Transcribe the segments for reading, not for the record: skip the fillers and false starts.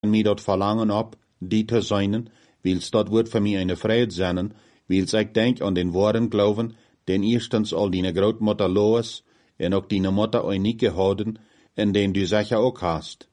mir dort verlangen ab, die te zijn, wils dat wordt voor mij eine Freude zijn, wils ik denk an den Worten glauben, den erstens al die grootmoeder Lois, en ook die moeder Eunike houden, en den du sicher ook hast.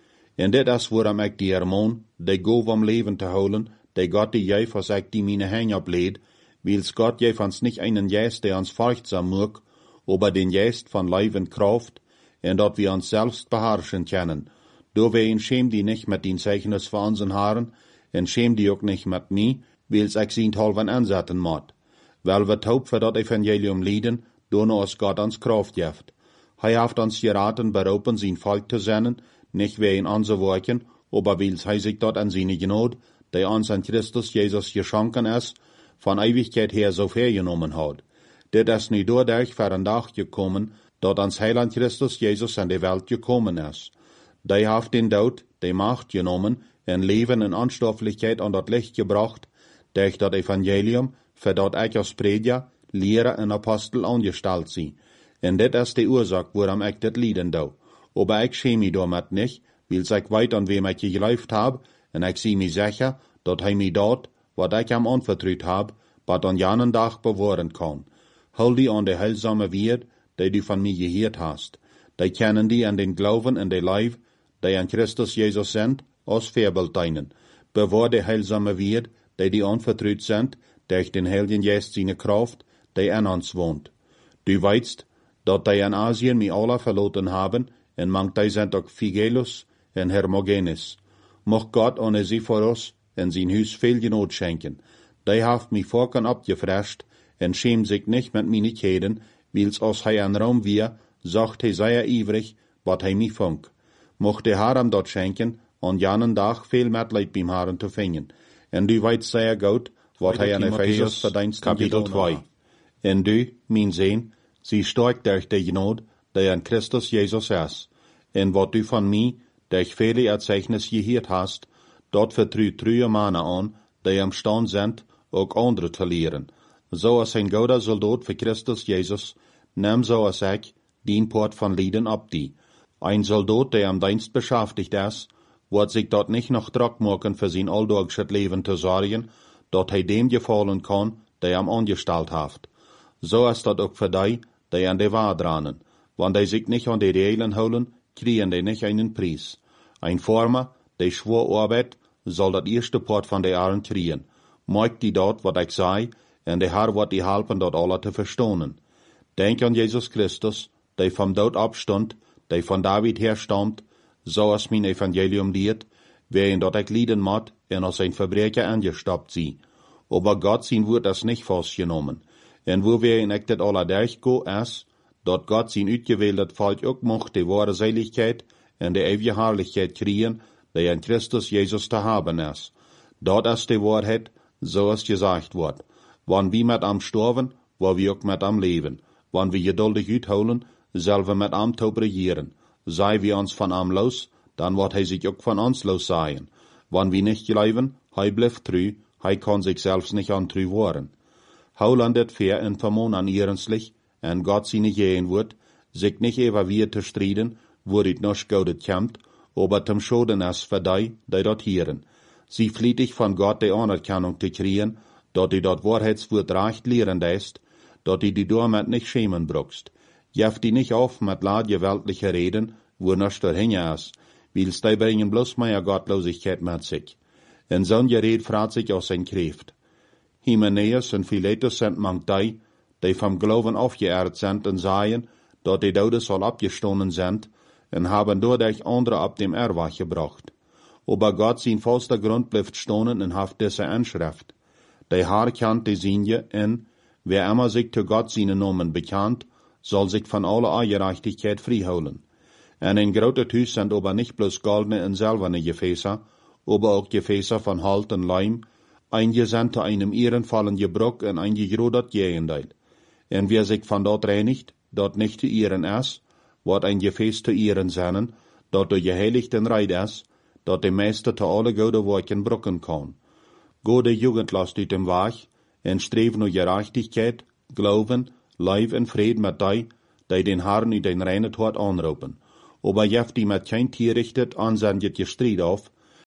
En dit is waarom ik die hermoon, die gove om leven te houden, die Gott die jij voor zich die meine hang opleed, wils Gott jij ons nicht einen Geist, der uns furchtsam macht, aber den Geist von Leib und Kraft, en dat wir uns selbst beherrschen können. Do wir schäm die nicht mit den Zeichnis von unseren Haaren, en schäm die auch nicht mit mir, wils ich sie halben ansetzen mod. Weil wir taub für dat Evangelium lieden, do als Gott uns Kraft gibt. Hat uns geraten, berufen, sein Volk zu senden, nicht wegen unser Worken, aber wils sich dort an seine Gnade, der uns an Christus Jesus geschenken ist, von Ewigkeit her so vergenommen hat. Dit ist nicht dadurch für einen Tag gekommen, dat ans Heiland Christus Jesus an die Welt gekommen ist. Der hat den Tod, die Macht genommen, en Leben in Anstofflichkeit an das Licht gebracht, durch das Evangelium, für dat ich als Prediger, Lehrer und Apostel angestellt sie. En dit ist die Ursache, warum ich das lieden do. Aber ich schäme mich damit nicht, weil ich weit an wem ich geläuft hab, en ich sie mich sicher, dat mich dort, wat ich am anvertraut hab, wat an janen Tag bewahren kann. Hol die an der heilsame Wert, die du von mir gehört hast. Die kennen die an den Glauben und der Leib, die an Christus Jesus sind, als Vorbild deinen. Bewahr die heilsame Wert, die anvertraut sind, durch den Heiligen Geist seine Kraft, die an uns wohnt. Du weißt, dat die in Asien mich alle verloren haben, en manch die sind auch Phygellus und Hermogenes. Mocht Gott ohne sie vor uns in sein Haus viel Genot schenken. Die haft mich vorken abgefrescht, en schämt sich nicht mit Minigkeiten, wils als hij an Raum wir, sagt hij sehr ivrig, wat hij mich funk. Mocht der Herr am dort schenken, an janen Tag viel Mitleid beim Herrn zu finden. En du weißt sehr gut, wat hij an Ephesus verdienst, Kapitel 2. En du, mein Sehn, sie stark durch die Gnade, die an Christus Jesus ist. En wat du von mir, durch viele Erzeichnis gehört hast, dort vertraut treue Männer an, die am Stand sind, auch andere zu lehren. So als ein guter Soldat für Christus Jesus, nimm so als ich, den Port von Lieden ab die. Ein Soldat, der am Dienst beschäftigt ist, wird sich dort nicht noch Druck machen, für sein alltägliches Leben zu sorgen, dort er dem gefallen kann, der am angestellt hat. So ist das auch für die, die an der Wahl dranen. Wenn die sich nicht an die Regeln holen, kriegen die nicht einen Preis. Ein Farmer, der schwor arbeitet, soll das erste Port von der Ehren kriegen. Mag die dort, was ich sei, en der Herr wird die helfen, dort alle zu verstehen. Denk an Jesus Christus, der vom Tod abstand, der von David herstammt, so als mein Evangelium lied, wer ihn dort ich lieden mat, en als ein Verbrecher angestoppt sie. Aber Gott sein Wort ist nicht festgenommen. En wo wir in echt alle durchgo ist, dort Gott sein utgewähltes Volk auch mocht die wahre Seligkeit en die ewige Herrlichkeit kriegen, die in Christus Jesus zu haben ist. Dort ist die Wahrheit, so es gesagt wird. Wann wir mit am sterben, wo wir auch mit am leben. Wann wir geduldig uitholen, sollen wir mit am taub regieren. Sei wir uns von am los, dann wird hij sich auch von uns los sein. Wann wir nicht glauben, hij bleibt treu, hij kann sich selbst nicht antreu worden. Haulandet fair in Vermon an ihrenslich, en Gott sie nicht gehen wird, sich nicht über wir zu striden, wo dit noch gaudet kämmt, aber zum Schoden ist für die dort hieren. Sie flietig von Gott die Anerkennung zu kriegen, dat die dort Wahrheitswort recht lehren ist, dat die damit nicht schämen brauchst. Jeft die nicht auf mit ladje weltliche Reden, wo nichts dahin ist, wils die bringen bloß mehr Gottlosigkeit mit sich. In so'n Gerät fragt sich aus sein Kraft. Hymenaeus und Philetus sind manch die vom Glauben aufgeehrt sind und sagen, dat die Tode soll abgestoßen sind, und haben dadurch andere ab dem Erwach gebracht. Aber Gott sein vollster Grund bleibt stonen und haft diese Anschrift. Der Herr kennt die Sinje, und wer immer sich zu Gott seinen Namen bekannt, soll sich von aller Ungerechtigkeit freiholen. Und in großer Hüs sind aber nicht bloß goldene und silberne Gefäße, aber auch Gefäße von Halt und Leim, eingesandt zu einem ehrenvollen Gebruch und ein gegrodert Gegenteil. Und wer sich von dort reinigt, dort nicht zu ihren ist, wird ein Gefäß zu ihren sein, dort der geheiligten Reit ist, dort der Meister zu alle gute Worken brucken kann. Gute Jugend lasst ut dem Weg, en streef nur Gerechtigkeit, Glauben, Leib und Frieden mit die den Herrn in den reinen Tod anrufen. Aber jeft die mit kein Tier richtet, ansendet je Streit auf,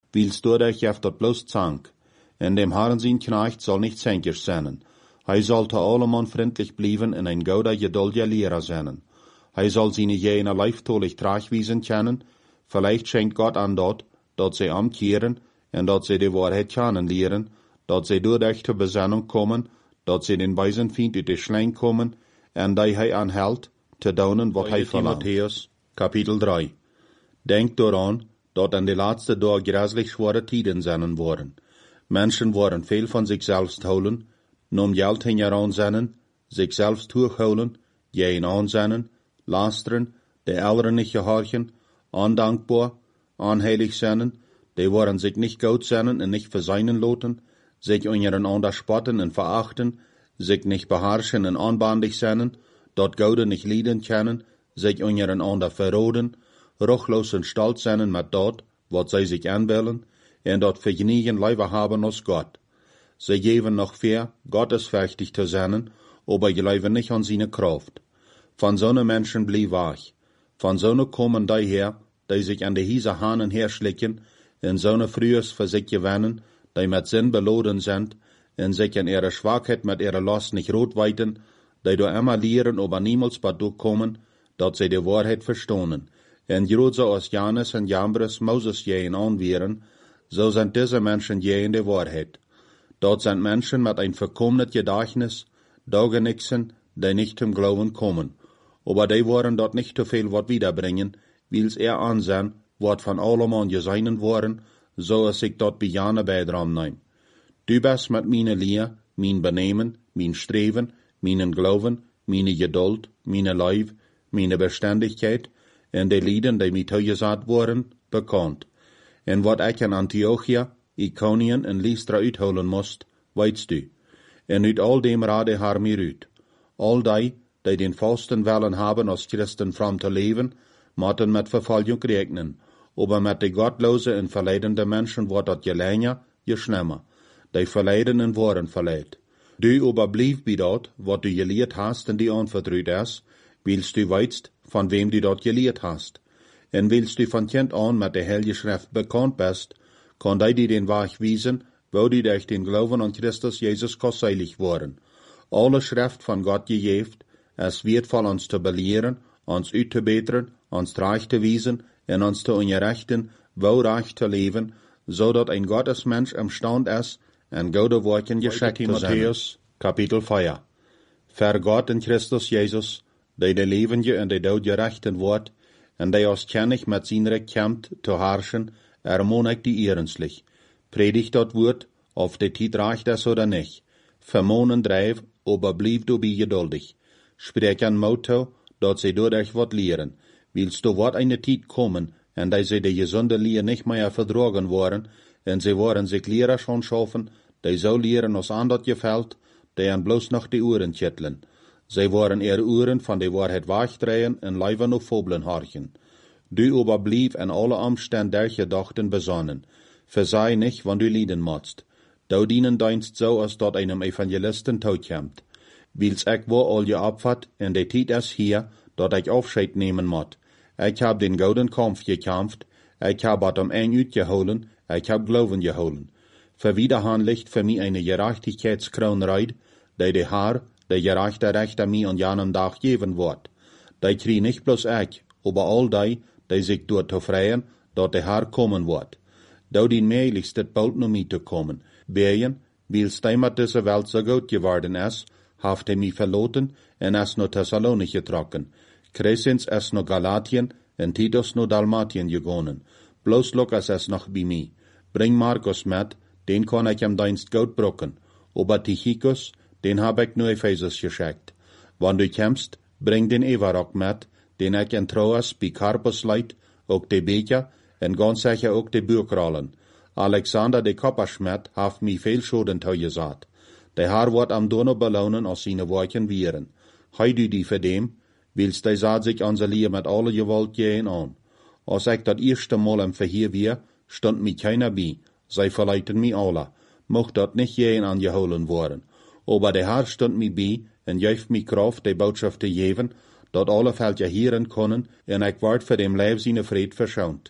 willst du dich jeft dat bloß zank. En dem Herrn sein Knecht soll nicht zänkisch sein. Hij sollte allemann freundlich blieben en ein gouder geduldiger Lehrer sein. Hij soll seine jene leiftolig tragwiesen kennen. Vielleicht schenkt Gott an dort sie amkehren en dat sie die Wahrheit kennenlernen, dat sie durch zur Besinnung kommen, dat sie den weisen Feind uit de Schlein kommen, en die hij anhält, te doen wat hij verlangt. Timotheus, Kapitel 3. Denkt daran, dat an de laatste dag grässlich schwere Tiden zijn worden. Menschen worden veel van zichzelf holen, nom geld hingeran zijn, zichzelf terugholen, geen aanzennen, lasteren, de Älteren nicht gehorchen, ondankbaar, onheilig zijn, die worden sich nicht gut zijn en nicht verseinen loten, sich untereinander spotten en verachten, sich nicht beherrschen en onbandig zijn, dat Gode nicht lieden können, sich untereinander verroden, ruchlos en stolz zijn met dat, wat zij sich aanbellen, en dat vergenigen lieber haben als Gott. Sie geben noch fair, gottesfürchtig zu sein, aber glauben nicht an seine Kraft. Von so'ne Menschen blieb wach. Von so'ne kommen die her, die sich an die Hiese Hahnen herschlicken, in so'ne Frühes für sich gewinnen, die mit Sinn beladen sind, und sich in ihrer Schwachheit mit ihrer Last nicht rotweiten, die do immer lehren, aber niemals bei durchkommen, dat sie die Wahrheit verstohnen. Und gerade so als Janus und Jambres Moses jehen anwehren, so sind diese Menschen jehen die Wahrheit. Dort sind Menschen mit ein verkommenes Gedächtnis, Daugenixen, die nicht zum Glauben kommen. Aber die wollen dort nicht zu viel Wort wiederbringen, weil's ansehen, wat von allemann geseinen worden, so als ich dort bejahne beidram nehm. Du bist mit meine Lehr, mein Benehmen, mein Streben, meinen Glauben, meine Geduld, meine Leib, meine Beständigkeit, en die Lieden, die mir zugesagt worden, bekannt. En wat ich in Antiochia, Ikonien en Lystra uitholen moest, weitst du. En uit al dem rade haar mir uit. Al die den falschen Willen haben, als Christen fram te leven, moeten met Verfolgung rechnen. Aber mit de gottlose en verleidende Menschen wordt dat je länger, je schlimmer. Die verleidenden worden verleid. Du aber blieb bij dat, wat du geleerd hast en die anvertrouwd is, willst du weitst, von wem du dat geleerd hast. En willst du von Kind an mit der Heilige Schrift bekannt bist, kann die dir den Weg wiesen, wo du durch den Glauben an Christus Jesus kosteilig worden. Alle Schrift von Gott gegeben, es wird von uns zu belehren, uns auszubessern, uns reich zu wiesen, und uns zu unterrichten, wo reich zu leben, so dat ein Gottesmensch imstand ist, en gute Worten geschickt zu sein. Timotheus, Kapitel 4. Ver Gott in Christus Jesus, der de Lebende und de Dood gerechten wordt, en der aus kennig mit sein Recht kämpft, zu herrschen, ermonig die ehrenslich. Predigt dat Wort, auf de Tid reicht es oder nicht. Vermonen drijf, aber blieb du bei geduldig. Sprech an Motto, dat sie dadurch wat lehren. Willst du wat eine Tid kommen, en da sie die gesunde Lehr nicht mehr verdragen worden, en sie worden sich Lehrer schon schaffen, die so lehren, als an dat gefällt, die an bloß noch die Uhren kitteln. Sie waren ihre Uhren von der Wahrheit wachdrehen en leiven auf Foblen horchen. Du aber blieb in alle Umstände der Gedachten besonnen. Versei nicht, wann du lieden motst. Du dienen deinst so, als dort einem Evangelisten totkämmt. Wils ich wo all je abfahrt, en de Tid is hier, dat ich Aufscheid nehmen mot. Ich hab den gouden Kampf gekämpft, ich hab at am Eng uitgeholen, ich hab Glauben geholen. Verwiederhan liegt für mich eine Gerechtigkeitskroon reid, die de Haar, der gerechte Rechter mir an jenem Tag geben wird. Die krieg nicht bloß ich, aber all die sich dort zu freien, dort der Herr kommen wird. Da die möglichst het bald noch mit zu kommen. Beien, wils die mit dieser Welt so gut geworden ist, haft mich verloten en es no Thessalonich getrokken. Crescens es no Galatien en Titus no Dalmatien gegonen. Bloß Lukas es noch bei mir. Bring Markus mit, den kann ich am Dienst gut brucken. Aber Tychicus, den hab ich nur Ephesus geschickt. Wann du kämpfst, bring den Evarok mit, den ich in Troas bei Carpus leit, ook de Becher, en ganz sicher ook de Buurkrallen. Alexander de Kopperschmidt haft mich viel Schulden toegesagt. Der Herr wird am Donau belohnen, als seine Worten wären. Heu du die für dem, willst der saat sich an Lier mit alle Gewalt gehen an. Als ich das erste Mal im Verheer wir, stand mich keiner bei, sie verleiten mich alle. Mocht dat nicht gehen angeholen worden. Aber der Herr stand mich bei, en geeft mich Kraft, die Botschaft zu geben, dat alle Völker hören können, en ich ward für dem Leib seine Fried verschont.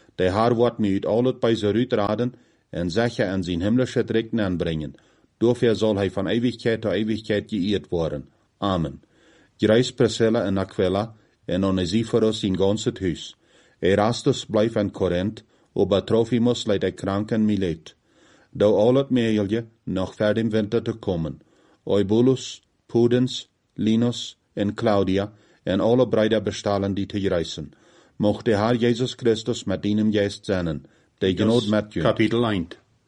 Der Herr wordt mij uit al het bij ze uitraden en zeker aan zijn himmlische Rechten aanbrengen. Dafür soll hij van Ewigkeit tot Ewigkeit geëerd worden. Amen. Grace Priscilla en Aquila en Onesiphorus in ganzet huis. Erastus blijft in Korinth, aber Trophimus leidt hij krank in Milet. Doe al het meelje nog ver dem winter te komen. Eubulus, Pudens, Linus en Claudia en alle Brüder bestellen die te reizen. Mocht de Herr Jesus Christus met ihnen geest zijn, de genoot met je. Kapitel 1.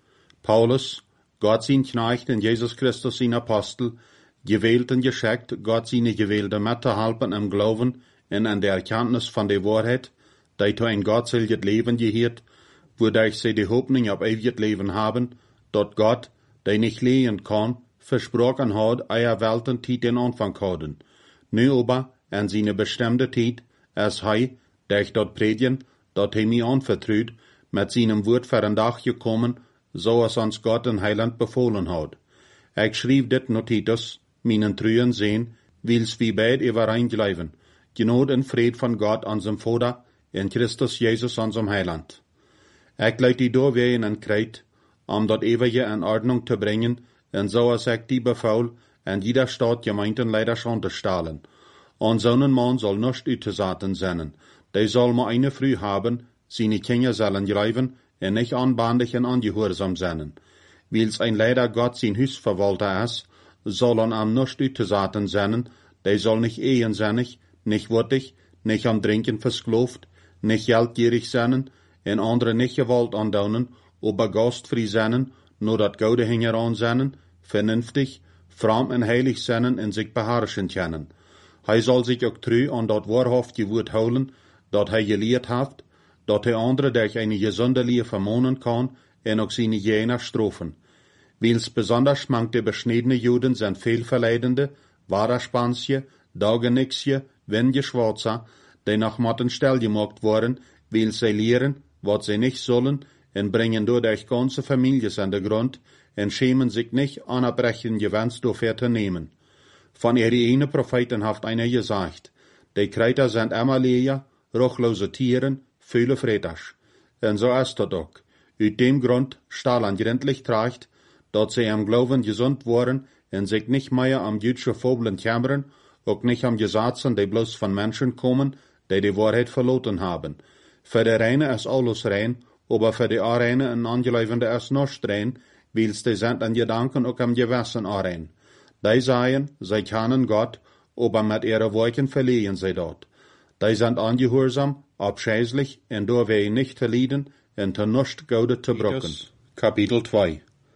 Paulus, Gott sein Knecht en Jesus Christus sein Apostel, gewählt en geschickt, Gott seine Gewählte mitzuhelfen im Glauben en an der Erkenntnis von der Wahrheit, die zu ein gottselget Leben gehört, wodurch sie die Hoffnung auf ewiges Leben haben, dort Gott, der nicht lehen kann, versprochen hat, eier Weltentiet den Anfang haben. Nu aber, an seine bestimmte Zeit, als hij, der ich dort predigen, dort hij mir anvertraut, mit seinem Wort für ein Dach gekommen, so als uns Gott in Heiland befohlen hat. Ich schrieb dit Notitus, meinen treuen Sehn, wils wie beid überein bleiben, Genot en Fried von Gott, unserem Vater, in Christus Jesus, unserem Heiland. Ich leid die doorwegen en Kreit, dat ewige in Ordnung zu bringen, en so als ich die befaul, en jeder Stadt Gemeindenleiter schon zu stahlen. Und so ein Mann soll nicht uitgezaten sein, der soll maar eine Früh haben, seine Kinder sollen greifen, en nicht anbandig en angehorsam sein. Wils ein leider Gott sein Hüsverwalter ist, soll am nicht uitgezaten sein, der soll nicht ehensinnig, nicht wurtig, nicht am Trinken verskloft, nicht geldgierig sein, en andere nicht gewalt andaunen, aber gastfrei sein, nur dat goude hingeran sein, vernünftig, fromm en heilig sein en sich beherrschen können. Hij soll sich auch treu an dat wahrhaftige Wort houden, dat hij geleerd heeft, dat hij andere durch eine gesunde Leer vermonen kann, en auch seine jener strofen. Wils besonders manche beschnittene Juden sind fehlverleidende, Waderspansje, Dagenixje, Wengeschwarzer, die nach Matten stell gemacht worden, wils sie lehren, wat sie nicht sollen, en bringen dadurch ganze Families an den Grund, en schämen sich nicht, anerbrechen Gewinns dafür zu nehmen. Von ihre eine Propheten haft einer gesagt, die Kreiter sind immer leer, ruchlose Tieren, viele Freitags. En so ist das auch. Uit dem Grund stahlen gründlich tracht, dat sie am Glauben gesund worden en sich nicht mehr am jüdische Fabeln kämmern, auch nicht am Gesetzen, die bloß von Menschen kommen, die Wahrheit verloren haben. Für die Reine ist alles rein, aber für die Areine en Angeleivende ist nicht rein, wils die sind an Gedanken auch am Gewissen arein. Die sagen, sie kennen Gott, aber mit ihren Worten verlieren sie dort. Die sind angehorsam, abscheußlich, und da wir nicht verlieren, und zu nichts Gaude zu brücken. Kapitel 2.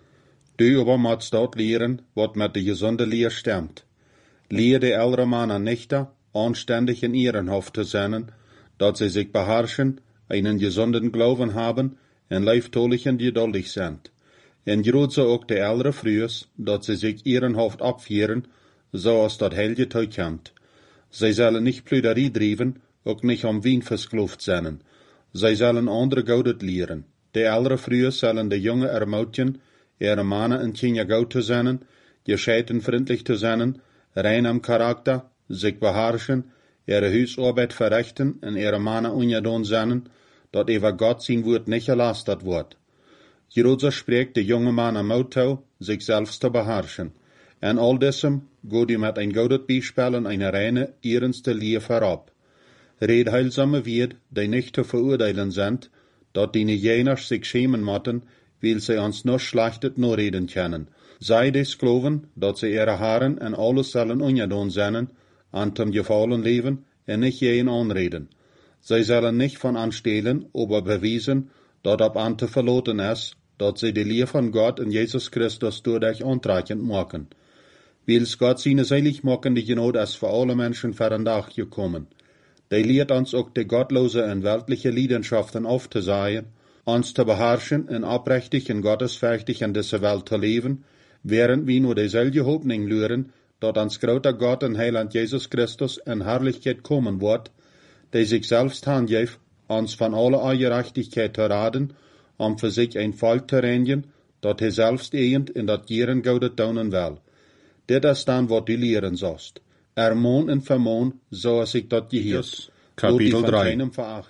Du aber musst dort lehren, wat mit der gesunde Lehr stimmt. Lehr die ältere Männer nicht, anständig in ihren Hof zu sein, dat sie sich beherrschen, einen gesunden Glauben haben, und leiftolich und geduldig sind. En groot so ook de ältere Frühes, dat sie sich ihren Hof abführen, so als dat Helge kommt. Sie sollen nicht Plüderie driven, auch nicht am Wien verskloft sein. Sie sollen andere Gaudet lehren. De ältere Frühes sollen de Junge ermutigen, ihre Männer en Kinder gaut zu sein, gescheiten freundlich zu sein, rein am Charakter, sich beherrschen, ihre Hausarbeit verrichten en ihre Männer ungedon sein, dat über Gott sein Wort nicht erlastet wird. Hierover spreekt de jonge man am Auto, sich selbst zu beherrschen. En all diesem geht ihm mit ein goudet Beispiel und eine reine, ernste Lehr vorab. Red heilsame Wied, die nicht zu verurteilen sind, dat die jener sich schämen motten, weil sie uns noch schlechtet nur reden können. Sei des Glauben, dat sie ihre Haaren en alles sollen ungedon sein, an zum gefallen leben, en nicht jeden anreden. Sie sollen nicht von anstehlen, aber bewiesen, dat ab ante verloten ist, dat sie die Lehr von Gott in Jesus Christus dadurch antreichend machen. Wils Gott seine selig machen, die Genot ist für alle Menschen für den Tag gekommen. Die lehrt uns auch die gottlose und weltliche Leidenschaften aufzusehen, uns zu beherrschen und aufrichtig und gottesfürchtig in dieser Welt zu leben, während wir nur dieselbe Hoffnung lüren, dat uns großer Gott und Heiland Jesus Christus in Herrlichkeit kommen wird, die sich selbst handgeeft, uns von aller Ungerechtigkeit zu raden, für sich ein Volk zu reinigen, dat hij selbst ehend in dat Gieren Gaude taunen will. Dit is dan wat du lehren sollst. Ermoon en vermoon, so als ik dat geheerd. Kapitel 3.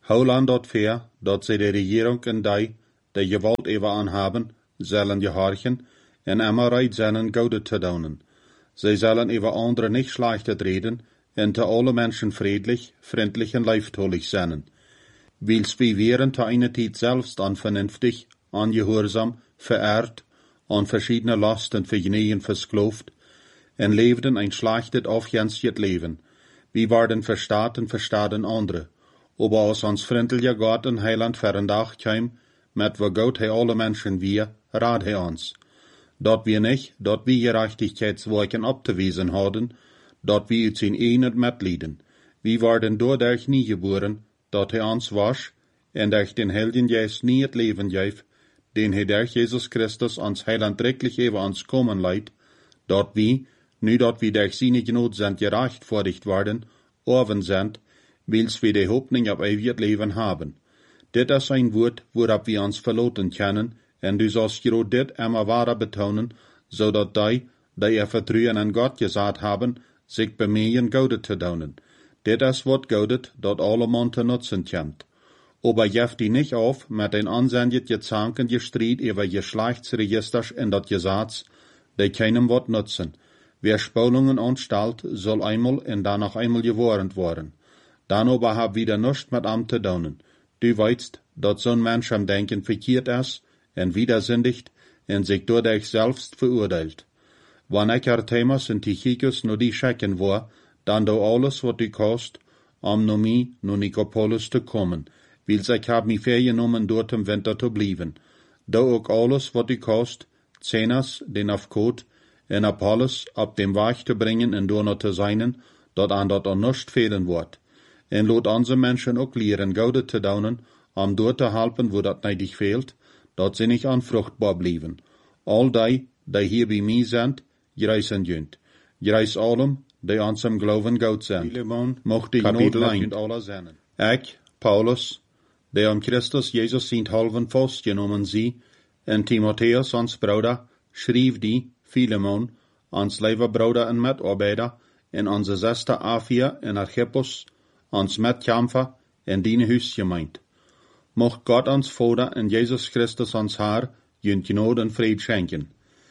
Houland dort fair, dort sie die Regierung in die Gewalt über anhaben, sollen gehorchen, en immer reit zijn Gode te doen. Sie sollen über andere nicht schlechtet reden, en te alle Menschen friedlich, freundlich und leiftolig sein. Wils wie wären te eine Zeit selbst unvernünftig, ungehorsam, verehrt, an verschiedene Lasten vergnügen verskloft, en leefden ein schlechtet aufgänzigt Leben. Wie werden verstaten andere. Aber aus ons vriendelijke Gott en Heiland verrendag kwam, met wo Gott hij alle Menschen wir, raad hij ons. Dat wir nicht, dat wir Gerechtigkeitswerken abzuweisen hadden, dat wir uit zijn eenheid metlieden. Wir werden doordat nie geboren, dat hij ons was, en durch den Heiligen Geist nie het Leben geef, den hij durch Jesus Christus ons Heiland rechtlich über ons kommen leidt, dat wir, nu dat wir durch seine Gnade sind gerechtfertigt worden, oven sind, wils wir die Hoffnung auf ewiges Leben haben. Dit is ein Wort, worop wir uns verloten können, en du sollst je dit immer wahrer betonen, zodat die ihr Vertrauen an Gott gesagt haben, sich bemühen, Gode zu tun. Dit is wat Gode, dat alle Monte nutzen kommt. Aber jeft die nicht auf, mit den ansendet Gezanken Streit über Geschlechtsregisters in dat Gesetz, die keinem wat nutzen. Wer Spolungen anstellt, soll einmal und danach einmal gewarnt worden. Dann aber hab wieder nichts mit am zu tun. Du weißt, dat so'n Mensch am Denken verkehrt ist, en widersündigt, en sich dadurch selbst verurteilt. Wann ich Artemas en Tychicus no die schecken war, dann do alles, wat du kost, no mi, no Nikopolis zu kommen, wils ich hab mi vergenommen, dort im Winter zu blieben. Do auch alles, wat du kost, Zenas, den Afkot, en Apollos, ab dem Weg zu bringen, en Donau zu seinen, dat an nicht fehlen wird. En lot onze Menschen ook leren Gode te doen, dort te helpen wo dat neidig fehlt, dat ze niet onvruchtbaar blijven. Al die hier bij mij zijn, gereizen junt. Gereis allem, die ons am Glauben Gott zijn. Mocht die Kapitel alle zijn. Ik, Paulus, die am Christus Jesus zijn halven vastgenomen zie, en Timotheus, ons Bruder, schreef die, Philemon, ons lieve Bruder en Mitarbeider, en onze zuster Afia en Archippus, ons metkämpfer en dine huisgemeint. Mocht Gott ons Vader en Jesus Christus ons Herr, junt Gnade en Fried schenken.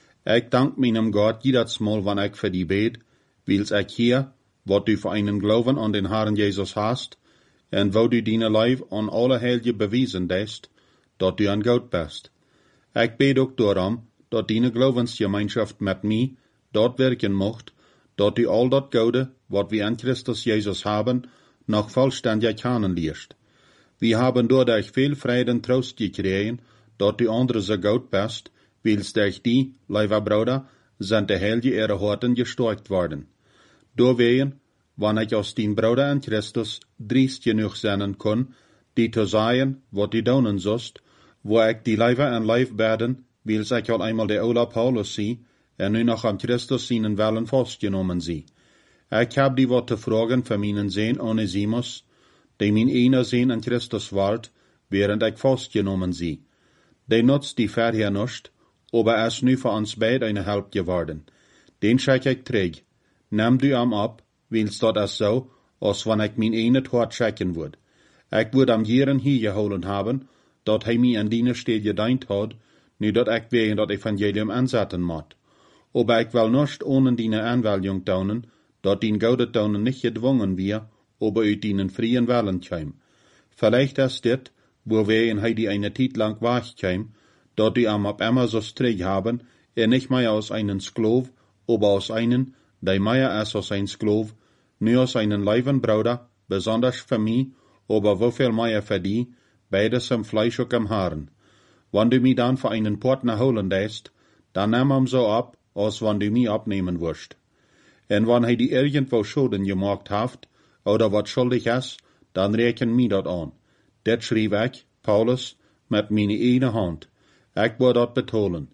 Ik dank meinem Gott jedes Mal, wann ich für die bet, wils ich hier, wat du für einen Glauben an den Herrn Jesus hast, en wo du deine Leib an alle Heilige bewiesen hast, dat du an Gott bist. Ich bet auch darum, dat deine Glaubensgemeinschaft mit mir dort wirken mocht, dat du all dat Gode, wat wir an Christus Jesus haben, noch vollständig kennenlernst. Wir haben dadurch viel Frieden und Trost gekriegt, dat du andere so gut bist, wils durch die, lieber Bruder, sind die Heilige ihre Horten gestärkt worden. Deswegen, wann ich aus den Bruder in Christus driest genug sein kann, die zu sagen, wat die tun sollst, wo ich die Leiber en Leib werden, wils ich al einmal der Ola Paulus sie, en nu noch am Christus seinen Wellen festgenommen sie. Ich hab die wat te fragen für meinen Sohn Onesimus, die mein einer Sohn an Christus ward, während ich festgenommen sie. Die nutzt die vorher nicht, aber ist nu für uns beid eine Help geworden. Den schick ich träg. Nimm du am ab, willst dort es so, als wenn ich mein eine Tod schicken würd. Ich würd am Jeren hier geholen haben, dat hij mir an die Stelle gedient hat, nu dat ich wegen dat Evangelium ansetzen moet. Aber ich will nicht ohne deine Anwählung tun, dat dien Gode tun nicht gedwungen wir, aber uit deinen freien Willen käm. Vielleicht ist dit, wo wir in heidi eine Zeit lang wachkäm, dat die am ab immer so strig haben, nicht mehr aus einen Sklav, aber aus einen, der mehr ist aus ein Sklav, nur aus einen leiben Bruder, besonders für mich, aber wofür mehr für die, beides im Fleisch und im Haaren. Wenn du mich dann für einen Partner holen lässt, dann nimm ihm so ab, als wenn du mich abnehmen wirst. En wenn hij die irgendwo Schulden gemacht hat, oder wat schuldig ist, dann rechnen mir dat an. Dat schrieb ich, Paulus, mit meine eine Hand. Ich will dat betonen.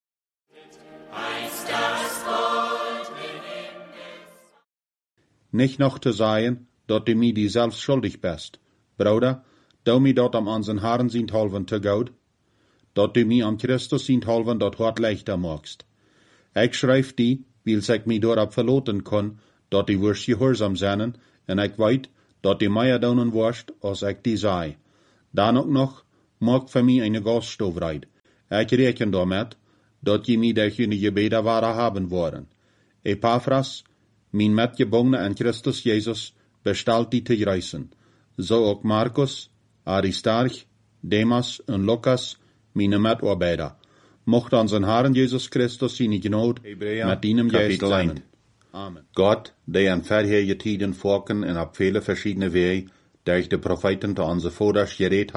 Nicht noch zu sagen, dat du mir die selbst schuldig bist. Bruder, du mir dat am unseren Herrn sind halven zu gut, dat du mir am Christus sind halven dat hart leichter machst. Ich schreib die, wils ich mich dort verloten kann, dat die wirst gehorsam sein, en ich weet, dat die meer doen worst, als ik die zei. Dan ook nog, maak voor mij een gaststoofrijd. Ik reken daarmee, dat je mij durch jullie gebeden waren hebben worden. Epaphras, mijn metgebongene en Christus Jezus, bestelt die te reizen. Zo ook Marcus, Aristarch, Demas en Lucas, mijn metarbeider. Mocht onze Herren Jezus Christus zijn genood met dienem geest zijn. Amen. Gott, der in verheerige tijden volken en op vele verschiedene wegen durch de profeten te onze vaders gereed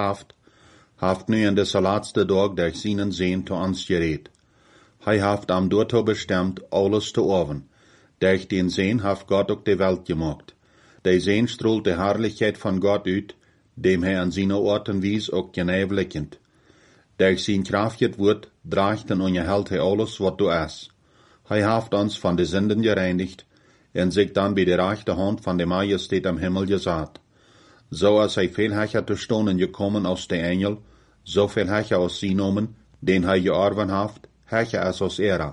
heeft nu in deze laatste dag durch zijn Zeen te ons gereed. Hij heeft am daartoe bestemd alles te oven. Durch den Zeen heeft God ook de welt gemaakt. De Zeen stroolt de herrlichkeit van God uit, dem hij aan zijn orten wies ook genijblikkend. Durch zijn kracht woord draagt en onderhält hij alles wat du is. Hij heeft ons van de zinden gereinigd en zich dan bij de rechte hand van de majesteit am Himmel gezet. Zoals hij veel hecher te stonen gekomen als de engel, zoveel hecher als zijn nomen, den hij geërven heeft, hecher is als era.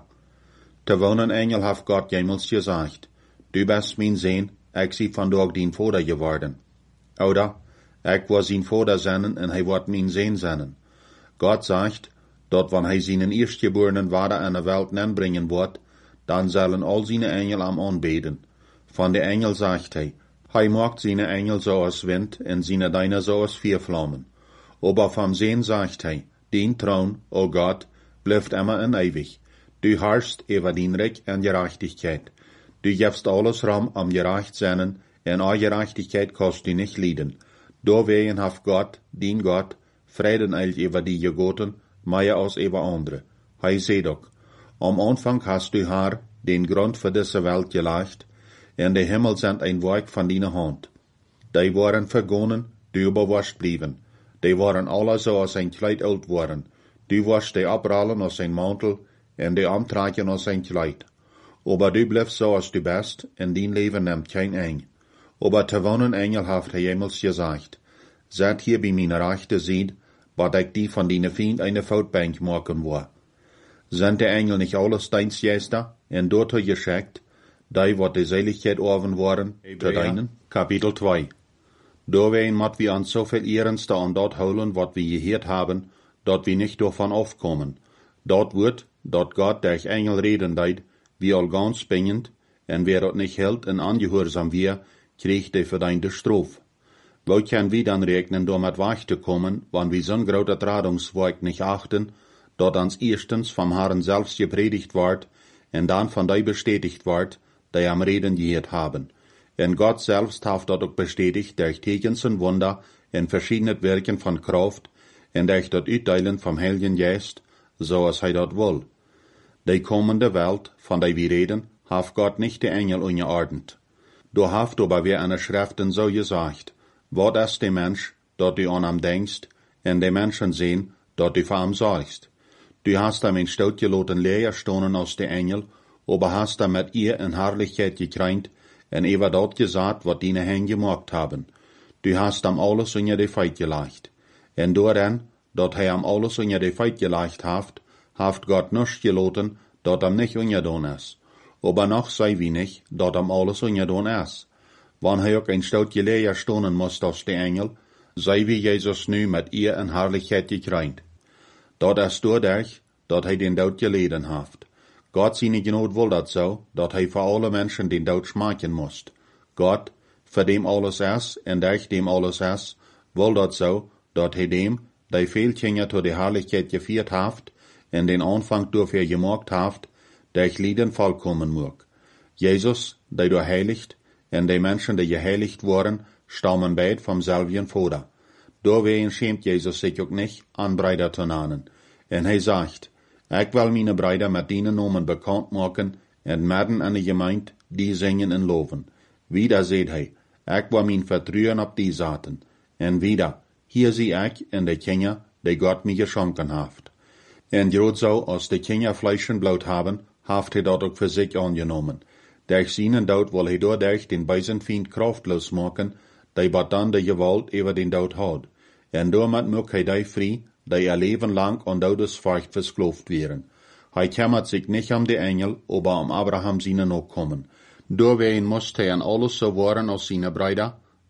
Te wonen engel heeft God jemals gezegd, du bist mijn Zeen, ik zie vandaag dien vader geworden. Oder, ik was zijn vader zennen en hij wordt mijn Zeen zennen. God zegt, dat wanneer hij zijn eerstgeborenen vader aan de welt nenbrengen wordt, dan zullen al zijn engel am aanbeden. Van de engel zegt hij maakt zijn engel zoals wind en zijn diener zoals vuurvlammen. Aber vom Zeen zegt hij, dien troon, o God, blijft immer en eeuwig. Du herrschst over dien Recht en gerechtigkeit. Du gibst alles Raum am gerecht zijn en a gerechtigkeit kost du nicht lijden. Doorwegen heeft God, dien God, vreden eilt over die gegoten, meer als over andere. Hij zei ook, am Anfang hast du haar den Grund für diese Welt gelegt, en de Himmel sind ein Werk von deiner Hand. Die waren vergonnen, du überwascht blieben. Die waren alle so als ein Kleid alt worden. Du warst die abrollen als ein Mantel, en die antrekken als ein Kleid. Aber du bleibst so als du bist, en dein Leben nimmt kein Eng. Aber te wonen Engel heeft hij jemals gezegd, zet hier bij mijn rechte zijde, wat ik die van deine Vriend eine Voetbank maken wil. Sind de Engel nicht alles deins Geister, en dorthin geschickt, die wat de Seligkeit oven worden, te deinen? Kapitel 2. Doorwegen moet wir uns so viel ernster an dort holen, wat wir gehört haben, dat wir nicht davon aufkommen. Dort wird, dat Gott durch Engel reden deed, wie all ganz bingend, en wer dat nicht hält en angehorsam wir, kriegt de verdiente Strof. Wo können wir dann rechnen, damit wegzukommen, wann wir so'n große Tradingswerk nicht achten, dat uns erstens vom Herrn selbst gepredigt wird, en dann von die bestätigt wird, die am Reden gehört haben. En Gott selbst hat dat auch bestätigt durch Tekens und Wunder en verschiedene Werken von Kraft, en durch dat Uitdeilen vom Heiligen Geist, so als hij dat will. Die kommende Welt, von der wir reden, hat Gott nicht die Engel ungeordnet. Du hast aber wie eine Schriften so gesagt, wat ist der Mensch, dat du an ihm denkst, en die Menschen sehen, dat du für ihm sorgst. Du hast ihm in Stout geloten Leer stonen aus der Engel, aber hast ihm mit ihr in Herrlichkeit gekreint, en über dort gesagt, wat deine Hände gemacht haben. Du hast ihm alles unter die Feit gelegt. En doorhen, dat hij ihm alles unter die Feit gelegt heeft Gott nichts geloten, dat ihm nicht ungedaan is. Aber noch sei wie nicht, dat ihm alles ungedaan is. Wann hij ook een stoutje Leer stonen moest aus der Engel, sei wie Jesus nu mit ihr in Herrlichkeit gekreint. Dat is doordat, dat hij den dood geleden heeft. Gott seine Gnade will dat so, dat hij voor alle Menschen den dood schmaken moest. Gott, für dem alles is, en durch dem alles is, will dat so, dat hij dem, die veel Kinder tot de Herrlichkeit geführt heeft, en den Anfang dafür gemacht heeft, durch Lieden vollkommen mag. Jesus, die du heiligt, en die Menschen, die geheiligt worden, stammen beid vom selben Vater. Doorwegen schämt Jesus sich auch nicht, an Brüder zu nennen. En hij sagt, ik will meine Brüder mit deinen Namen bekannt machen, en midden an de Gemeinde, die singen en loven. Wieder seht hij, ik wil mijn vertrouwen op die zaten. En wieder, hier zie ik en de Kinder, die Gott mir geschenken heeft. En groot zo, als de Kinder Fleisch en Blut haben, heeft hij dat ook für sich angenommen. Durch seinen Dood will hij doordat den bösen Feind kraftlos machen, die wat dan de Gewalt über den Dood hat. En daarmee maakt hij die vrij, die ihr Leben lang an Todesfurcht versklavt wären. Hij kümmert sich nicht um die Engel, aber um Abraham seine Nachkommen. Doorwegen musste hij an alles so worden als seine Brüder,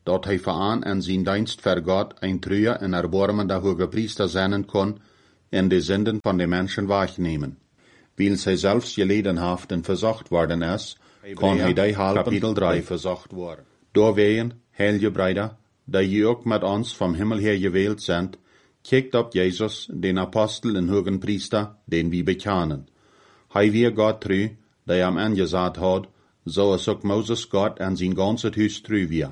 dat hij veraan en zijn dienst voor God een treuer en erbarmender hoge priester zijn kon en de zinden van de mensen wegnemen. Weil hij zelfs geleden heeft en verzacht worden is, kon hij die helpen, kapitel 3, verzacht worden. Doorwegen, heilige Brüder, dat je ook met ons vom Himmel her gewählt sind, kijkt op Jezus, den Apostel en hogen priester, den we bekennen. Hij weer God treu, die hem aangezaat had, zoals ook Moses God en zijn ganzes huis treu weer.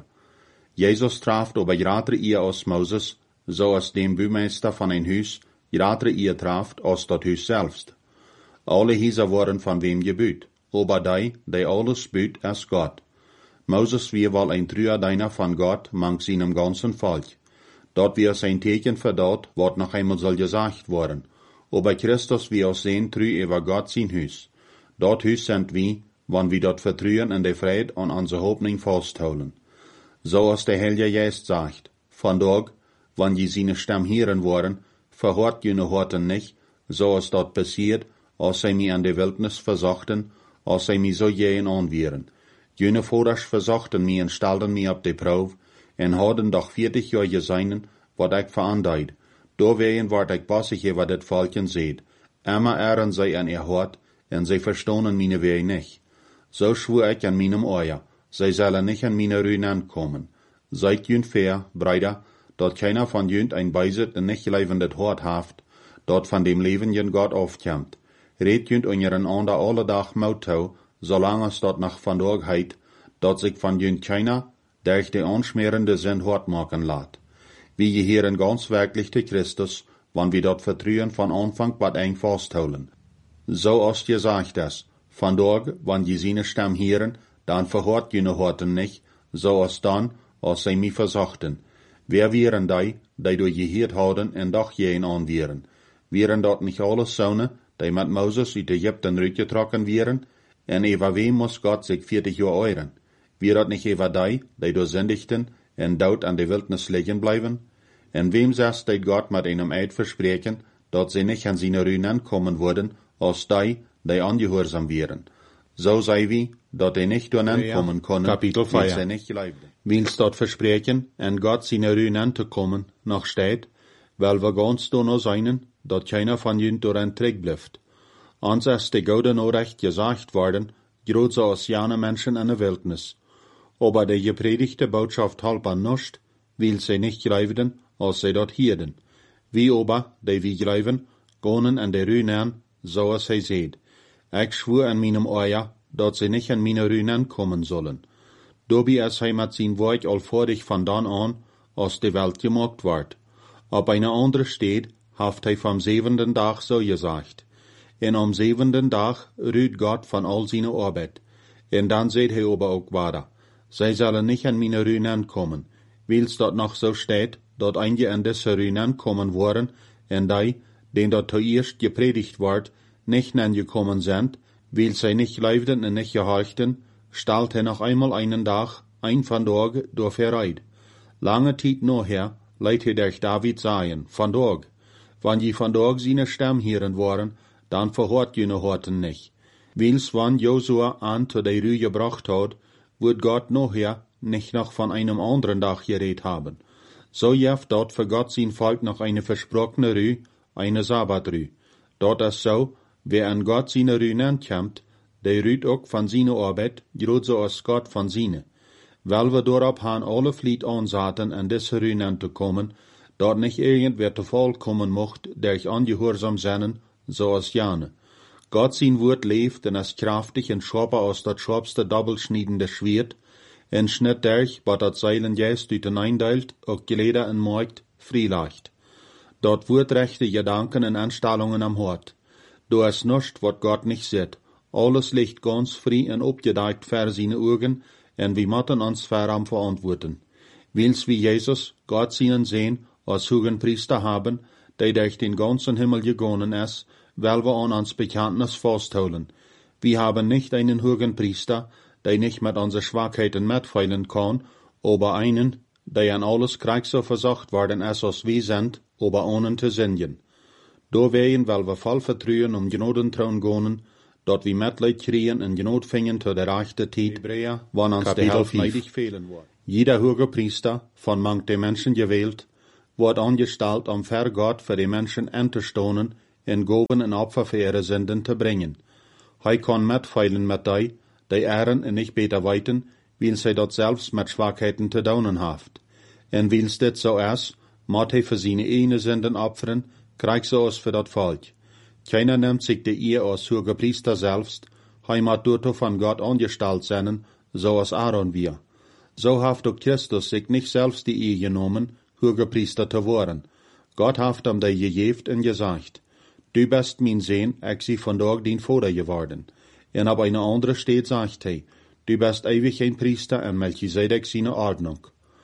Jezus traft aber gratere eer als Moses, zoals dem buurmeester van een huis gratere eer traft als dat huis zelfst. Alle huizen worden van wem gebuut, aber die alles buut is God. Moses weer wel een treuer diener van God mang seinem ganzen Volk. Dat weer zijn teken voor dat, wat nog eenmaal zal gezegd worden. Aber Christus wie ons zijn treu over God zijn huis. Dat huis sind wie, wann wir dat vertrouwen en de vrede aan onze hoopning vasthouden. Zoals de Heilige Geest sagt, vandaag, wann je seine Stem hören worden, verhört jene Horten nicht, zoals dat passiert, als zij mij aan de wildnis verzachten, als zij mij zo jähen aanweren. Jene Voders verzachten mij en stelden mij op de proef, en hadden doch 40 jaar gezien, wat ik veranduid. Doorwegen word ik passig over dit volken zeed. Immer ehren zij aan ihr hart, en zij verstonen meine Wege nicht. So schwur ich an meinem Ohr, zij zullen nicht an meine Ruinen kommen. Seid jünt fair, Brüder, dat keiner von jünt ein Beisit en nicht levendet hart haft, dat von dem levenden Gott aufkommt. Red jünt unseren ander alle Dag Mautou, solange es dat nach vandaag heit, dat sich von jünt keiner, durch de anschmerende Sinn hart machen laat. Wie gehören ganz wirklich zu Christus, wann wir dat vertrauen von Anfang wat eng fasthouden. So als gesagt ist, vandaag, wann je seine Stem hören, dann verhört jene Horten nicht, so als dann, als sie mich versachten. Wer wären die du gehört haben en doch jenen anweren? Wären dat nicht alles Söhne, die mit Moses uit Ägypten rückgetrokken wären? En über wem muss Gott sich 40 Jahre euren? Wär dat nicht über die du sündigten en dood an de Wildnis liegen bleiben? En wem sagst die Gott mit einem Eid versprechen, dat sie nicht an seine Ruinen kommen würden, als die angehorsam wären? So sei wie, dat die nicht kommen können, Kapitel 4. sie nicht leibten. Willst dort versprechen, en Gott seine Ruinen zu kommen, noch steht, weil wir ganz noch seinen, dat keiner von jünt door een Trick blijft. Ons ist de gode Nachricht gesagt worden, groß als jene Menschen in der Wildnis. Aber die gepredigte Botschaft halber nicht, will sie nicht greifen, als sie dort hierden. Wie aber, die wie greifen, gonen an der Ruinen, so als hij seht. Ich schwur an meinem Ohr, dat sie nicht an meine Ruinen kommen sollen. Dobi ist hij mit sein Werk allvordig von dann an, als die Welt gemacht ward. Op eine andere steht, haft hij vom 7. Tag so gesagt. En am 7. Tag ruht Gott von all seine Arbeit. En dann seht hij aber auch weiter. Zij sollen nicht an meine Ruinen kommen. Weil's dort noch so steht, dat einige an diese Ruinen kommen worden, en die, den dort zuerst gepredigt ward, nicht angekommen sind, weil sie nicht leibten und nicht gehorchten, stellt er noch einmal einen Tag, ein vandaag, durch Verreit. Lange Zeit nachher, leidt er durch David sagen, vandaag. Wann je vandaag seine Stem hören waren, dann verhört jene Horten nicht. Weil's wann Josua an zu der Rühe gebracht hat, wird Gott nachher nicht noch von einem anderen Tag geredet haben. So jeft dort für Gott sein Volk noch eine versprochene Rühe, eine Sabbatrühe. Dort ist so, wer an Gott seine Rühe nennt, der rüht auch von seiner Arbeit, größer als Gott von seine. Weil wir darauf haben alle Fliet ansaten, an diese Rühe zu kommen, dort nicht irgendwer zu Fall kommen mocht, der ich angehorsam seinen, so als jane. Gott sein Wort lebt und ist kraftig und scharper als das scharfste doppelschniedende Schwert, en schnitt durch, wat dat Seilen juist uit den eindeilt, ook geleder en maakt, vrijlacht. Dort wordt rechte Gedanken en Anstellungen am Hort. Du is nichts, wat Gott nicht sieht. Alles liegt ganz frei en opgedeckt vor seine Augen, en wir müssen uns vor am verantworten. Weil's wie Jesus, Gott seinen sehen, als hohen Priester haben, der durch den ganzen Himmel gegangen ist, weil wir an uns Bekenntnis festhalten. Wir haben nicht einen hohen Priester, der nicht mit unseren Schwachheiten mitfeilen kann, aber einen, der an alles Krieg so versacht worden ist, als wir sind, aber ohne zu singen. Doorwegen, weil wir voll vertrauen Gnadentrauen gehen, dat wir Mitleid kriegen und Gnad finden zu der rechten Tijd, wann uns die Hilfe neidig fehlen wird. Jeder hoge Priester, von manch de Menschen gewählt, wordt angestellt, om ver Gott für die Menschen entzustonen en Gaben en Opfer für ihre Sünden zu bringen. Hij kann mitfeilen mit die Ehren en nicht beter weiten, weil sie dort selbst mit Schwachheiten zu daunen haft. En weil's dit so is, moet hij für seine eigene Sünden opfern, kriegt so aus für dat Volk. Keiner nimmt sich die Ehe als hoge Priester selbst, hij moet dort von Gott angestellt sein, so als Aaron wir. So haft auch Christus sich nicht selbst die Ehe genommen, hoge Priester zu worden. Gott haft ihm die gegeben und gesagt, du bist mein Sohn, ich sie von dort dein Vater geworden. En ab eine andere steht sagt hij, du bist ewig ein Priester en Melchisedek seine Ordnung.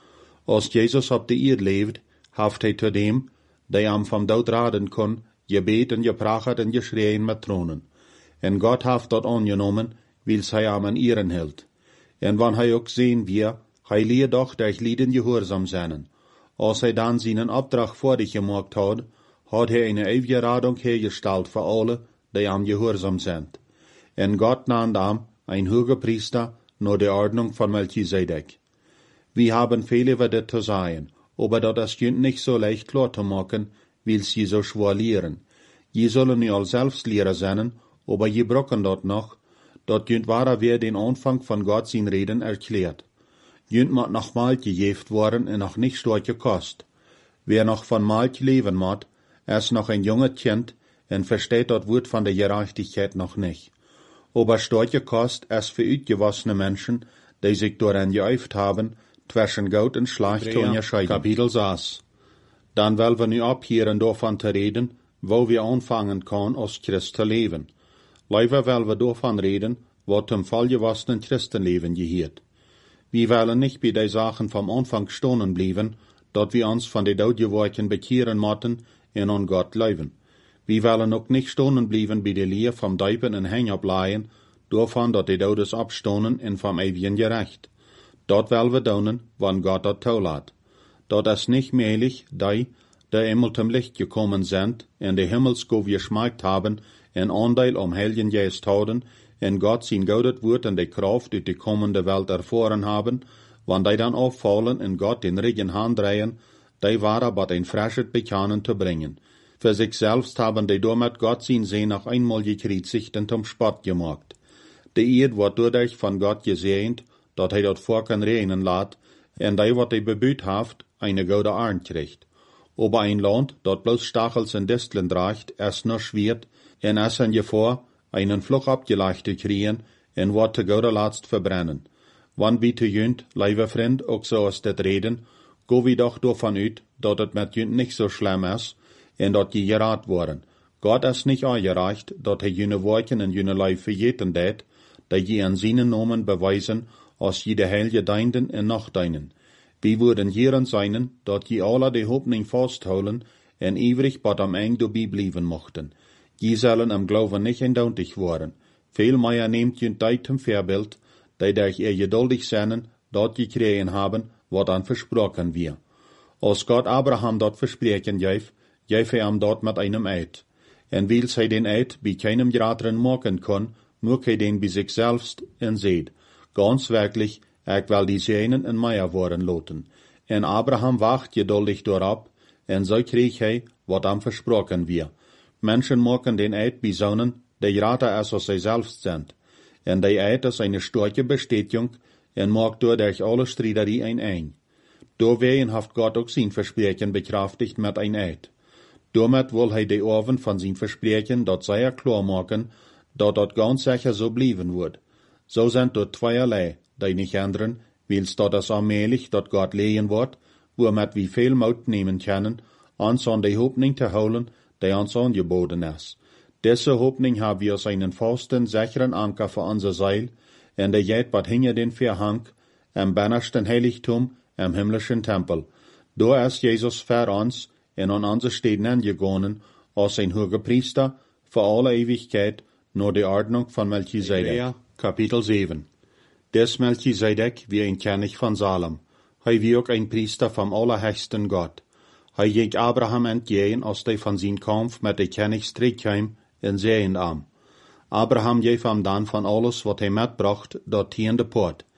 Als Jesus op de Erde leeft, haft hij zu dem, der am vom Dood raden kon, gebet en geprachet en geschreien met tronen. En Gott haft dat angenommen, wils hij am an Ehren hield. En wann hij ook sehen wir, hij leer doch durch Lieden gehorsam zijn. Als hij dan seinen Opdracht voor dich gemacht had hij eine ewige Radung hergestellt für alle, die am gehorsam sind. En Gott nannte am ein hoger Priester nach der Ordnung von Melchisedek. Wir haben viel über das zu sagen, aber das ist nicht so leicht klar zu machen, weil sie so schwer lehren. Je sollen nicht all selbst Lehrer sein, aber je brocken dort noch, dort jünt wahrer wer den Anfang von Gott sein Reden erklärt. Jünt mat noch Malch gejeft worden und noch nicht starke Kost. Wer noch von Malch leben mat, ist noch ein junger Kind und versteht dort Wort von der Gerechtigkeit noch nicht. Aber starke Kost ist für utgewassene Menschen, die sich daran geäuft haben, zwischen Gut und Schlecht zu unterscheiden. Kapitel 6. Dann wollen wir nu abhören davon zu reden, wo wir anfangen können, als Christ zu leben. Lieber wollen wir davon reden, was zum vollgewassenen Christenleben gehört. Wir wollen nicht bei den Sachen vom Anfang stehen bleiben, dort wir uns von den Todgeworken bekehren mochten und an Gott leben. Wir wollen auch nicht stehen bleiben bei der Lehre vom Deipen und Hängerbleiben, davon, dass die Todes abstonen und vom ewigen Gerecht. Dort wollen wir tun, wann Gott das zulässt. Dort ist nicht möglich, die einmal zum Licht gekommen sind, und die Himmelsgau geschmeckt haben, en Anteil am Heiligen Geist haben, en Gott sein gaudet Wort und die Kraft durch die kommende Welt erfahren haben, wann die dann auffallen und Gott den Regen handrehen, die war aber ein frisches Bekennen zu bringen. Für sich selbst haben die damit Gott sein Sehen noch einmal gekreuzigt und zum Spott gemacht. Die Erde wird dadurch von Gott gesehnt, dat hij dat Volken reinen laat, en die wat hij bebüht haft, eine gute Arn kriegt. Aber ein Land, dat bloß Stachels und Disteln draagt, ist nur schwert, en ist in Gefahr, einen Fluch abgelegt zu kriegen, en wird zu guter Letzt verbrennen. Wann wie zu jünt, lieber Freund, auch so aus det Reden, go wie doch davon ut, dat het mit jünt nicht so schlimm ist, en dat die gerat worden. Gott ist nicht angereicht, dat hij jüne Worken en jüne Leib vergeten dat, die je an seinen Namen beweisen, als je de heilige deinden en noch deinen. Wir würden hierin sein, dat je alle die Hoffnung festhouden en ewig bad am Eng dabei bleiben mochten. Je sollen am Glauben nicht entdauntig worden. Vielmehr nehmt je die zum Vorbild, die durch ihr geduldig sein, dort gekriegen haben, wat an versprochen wir. Als Gott Abraham dort versprechen gef er ihm dort mit einem Eid. En weil sie den Eid bei keinem Grateren machen kann, nur hij den bei sich selbst en seht. Ganz wirklich, ich will die Seinen in Meier worden loten. En Abraham wacht geduldig dorab, en so krieg hij, wat am versprochen wir. Menschen machen den Eid besonnen, die rater als sie selbst sind. En die Eid ist eine starke Bestätigung, en mag durch alle Streiterie ein. Doorwegen haft Gott auch sein Versprechen bekraftigt mit ein Eid. Damit will hij die Ohren von sein Versprechen dort sehr klar machen, dat ganz sicher so bleiben wird. So sind dort zweierlei, die nicht ändern, weil's dort das allmählich dort Gott lehen wird, womit wir viel Mut nehmen können, uns an die Hoffnung zu holen, die uns angeboten ist. Diese Hoffnung haben wir als einen festen, sicheren Anker für unser Seil, und der geht bad hinter den Vorhang, im bannersten Heiligtum, im himmlischen Tempel. Da ist Jesus für uns, und an unser Stehen angegangen, als ein hoher Priester, für alle Ewigkeit, nur die Ordnung von Melchisedek. Kapitel 7. Des Melchisedek wie ein König von Salem. Hij wie auch ein Priester vom allerhöchsten Gott. Hij ging Abraham entgegen, als der von sein Kampf mit der König terugkwam, en zeeën am. Abraham gaf ihm dann von alles, wat hij mitbracht, dort in de poort.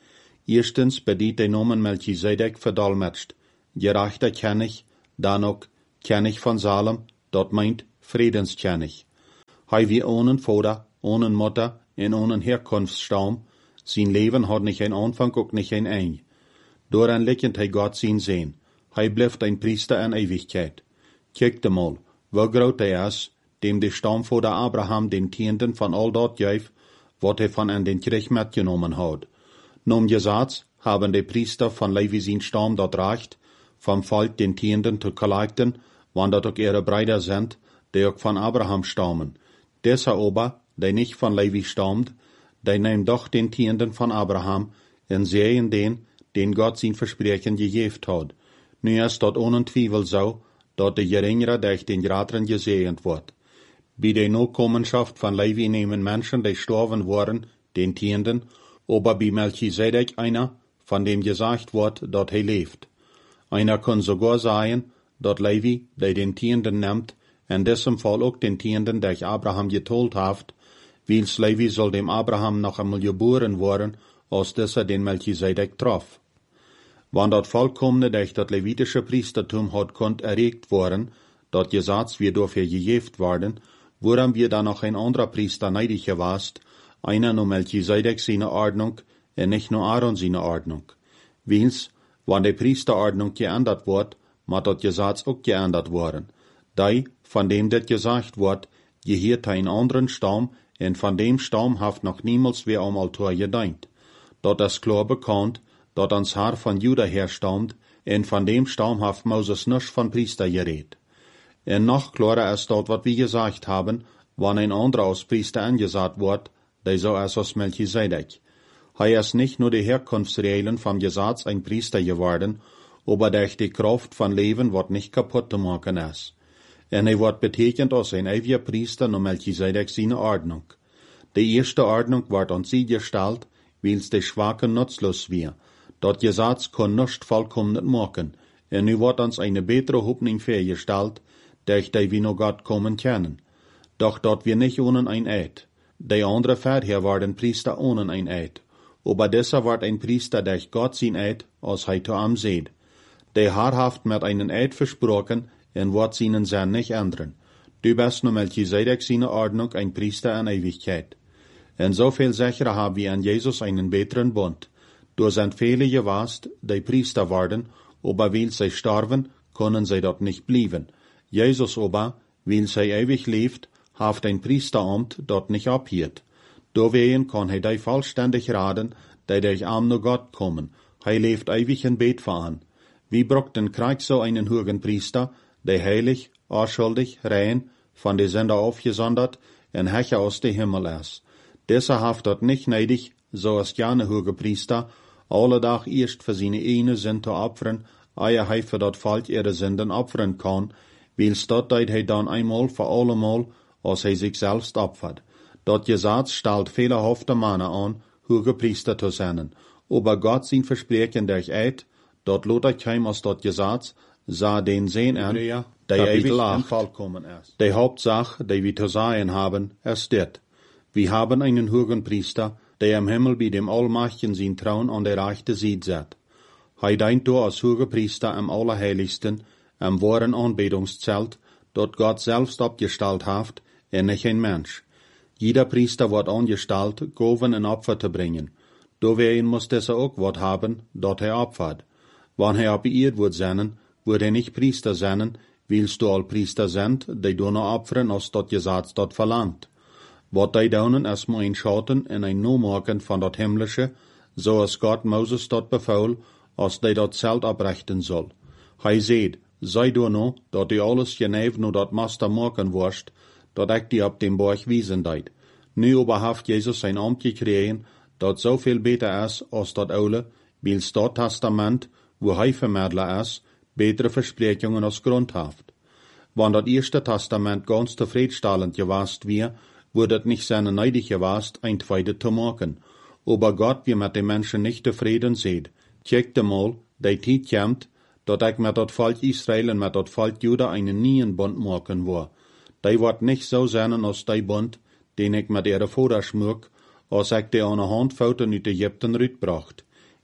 Eerstens bediet de nomen Melchizedek verdolmetscht. Gerechter König, dan ook König van Salem, dat meint Friedenskönig. Hij wie ohne Vater, ohne Mutter en ohne Herkunftsstamm, zijn leven had niet een aanvang, ook niet een eind. Daaraan liggend hij God zien zijn. Hij blijft een priester in eeuwigheid. Kijk mal, hoe groot hij is, dem de stamvader Abraham den tienden van al dat geeft, wat hij van aan den Krieg metgenomen had. Nom Gesetz haben de priester van Levi zijn stam dat recht, vom Volk den tienden te collecten, wann dat ook ihre Brüder sind, die ook van Abraham stammen. Dieser aber, der nicht von Levi stammt, der nimmt doch den tienden van Abraham en sehen den Gott zijn Versprechen gegeven had. Nu is dat ohne Twijfel zo, dat de geringere durch den Grateren gesegend wordt. Bij de Nachkommenschaft van Levi nemen Menschen, die gestorben waren, den tienden, aber bij Melchizedek einer, von dem gesagt wordt dat hij leeft. Einer kann sogar sagen, dat Levi, der den tienden nimmt, in diesem Fall ook den tienden durch Abraham getold heeft, wils Levi soll dem Abraham noch einmal geboren worden, als dieser den Melchizedek trof. Wann dat vollkommene durch dat levitische Priestertum hat konnt erregt worden, dat Gesetz wir dafür gegeft worden, woran wir dann noch ein anderer Priester neidig gewast, einer nur Melchizedek seine Ordnung, en nicht nur Aaron seine Ordnung. Wils, wann die Priesterordnung geändert wird, mat dat Gesetz auch geändert worden. Dei, von dem det gesagt wird, gehört ein anderen Stamm, en von dem Stamm haft noch niemals wer am Altar gedient. Dat ist klar bekannt, dat ans Haar von Juda herstammt, en von dem Stamm haft Moses nisch von Priester geredet. En noch klarer ist dat, wat wir gesagt haben, wann ein anderer als Priester angesagt wird, der so ist als Melchizedek. Hij ist nicht nur die Herkunftsregeln vom Gesetz ein Priester geworden, aber durch die Kraft von Leben wat nicht kaputt zu machen ist. En hij wordt betekend als ein ewiger Priester nur Melchizedek seine Ordnung. Die erste Ordnung wordt an sie gestellt, wils de Schwachen nutzlos wir. Dat Gesetz kann nicht vollkommen machen, en nu wordt uns eine bessere Hoffnung vergestellt, durch die wir noch Gott kommen können. Doch dat wir nicht ohne ein Eid. Die andere Väter waren Priester ohne ein Eid. Aber dieser wird ein Priester durch Gott sein Eid, als hij zu ihm seht. Der Herr haft mit einen Eid versprochen, en wird seinen Sinn nicht ändern. Du bist nur Melchizedek seine Ordnung ein Priester in Ewigkeit. En so viel sicherer haben wir an Jesus einen besseren Bund. Da sind viele gewast, die Priester werden, aber weil sie sterben, können sie dort nicht bleiben. Jesus aber, weil sie ewig lebt, haft ein Priesteramt dort nicht abhielt. Deswegen kann hij die vollständig raden, die durch am nur Gott kommen. Hij leeft ewig in Bett fahren. Wie braucht den Krieg so einen hohen Priester, der heilig, unschuldig, rein, von der Sünder aufgesondert, en Hecher aus dem Himmel ist. Dieser haft dort nicht neidig, so als gerne hohe Priester, alle Tag erst für seine eine Sünde opfern, ehe hij für dat Volk ihre Sünden opfern kann, wils dat deed hij dann einmal für allemal, als hij sich selbst opfert. Dat Gesetz stellt viele hofte Männer an, hohe Priester zu sein, aber Gott sein Versprechen durch Eid, dat lot er keim aus dat Gesetz, sah den Sehen an, der ewig und vollkommen ist. Die Hauptsache, die wir zu sagen haben, ist dit. Wir haben einen hohen Priester, der im Himmel bei dem Allmächtigen sein Thron an der rechten Seite sitzt. Hij dient da als hoher Priester am Allerheiligsten, am wahren Anbetungszelt, dort Gott selbst abgestellt hat, en nicht ein Mensch. Jeder Priester wird angestellt, Gaben und Opfer zu bringen. Deswegen muss dieser auch was haben, dort er opfert. Wann er beirrt wird sein, wird er nicht Priester sein, willst du all Priester sind, die du noch opfern, als dort Gesetz dort verlangt. Wat die daunen ist nur ein Schatten en ein Nomaken von dort Himmlische, so als Gott Moses dort befaul, als die dort Zelt abrichten soll. Hij seht, sei du no, dat die alles geneef no dat Master maken wirst, dat ik die op dem Berg wiesen deed. Nu aber haft Jesus sein Amt gekregen, dat so viel beter is als dat oude, wils dat Testament, wo hij vermittler is, betere Versprechungen als Grund haft. Wann dat erste Testament ganz zufriedenstellend gewast wir, wurde het nicht seine neidig gewast, ein Zweite zu machen. Aber Gott, wie mit den Menschen nicht zufrieden seht. Check mal, die Zeit kommt, dat ich mit dat Volk Israel und mit dat Volk Juda einen neuen Bund machen will. Die wird nicht so sein als die Bund, den ich mit ihrer Vater schmück, als ich die an der Hand Fouten uit Ägypten rütbracht.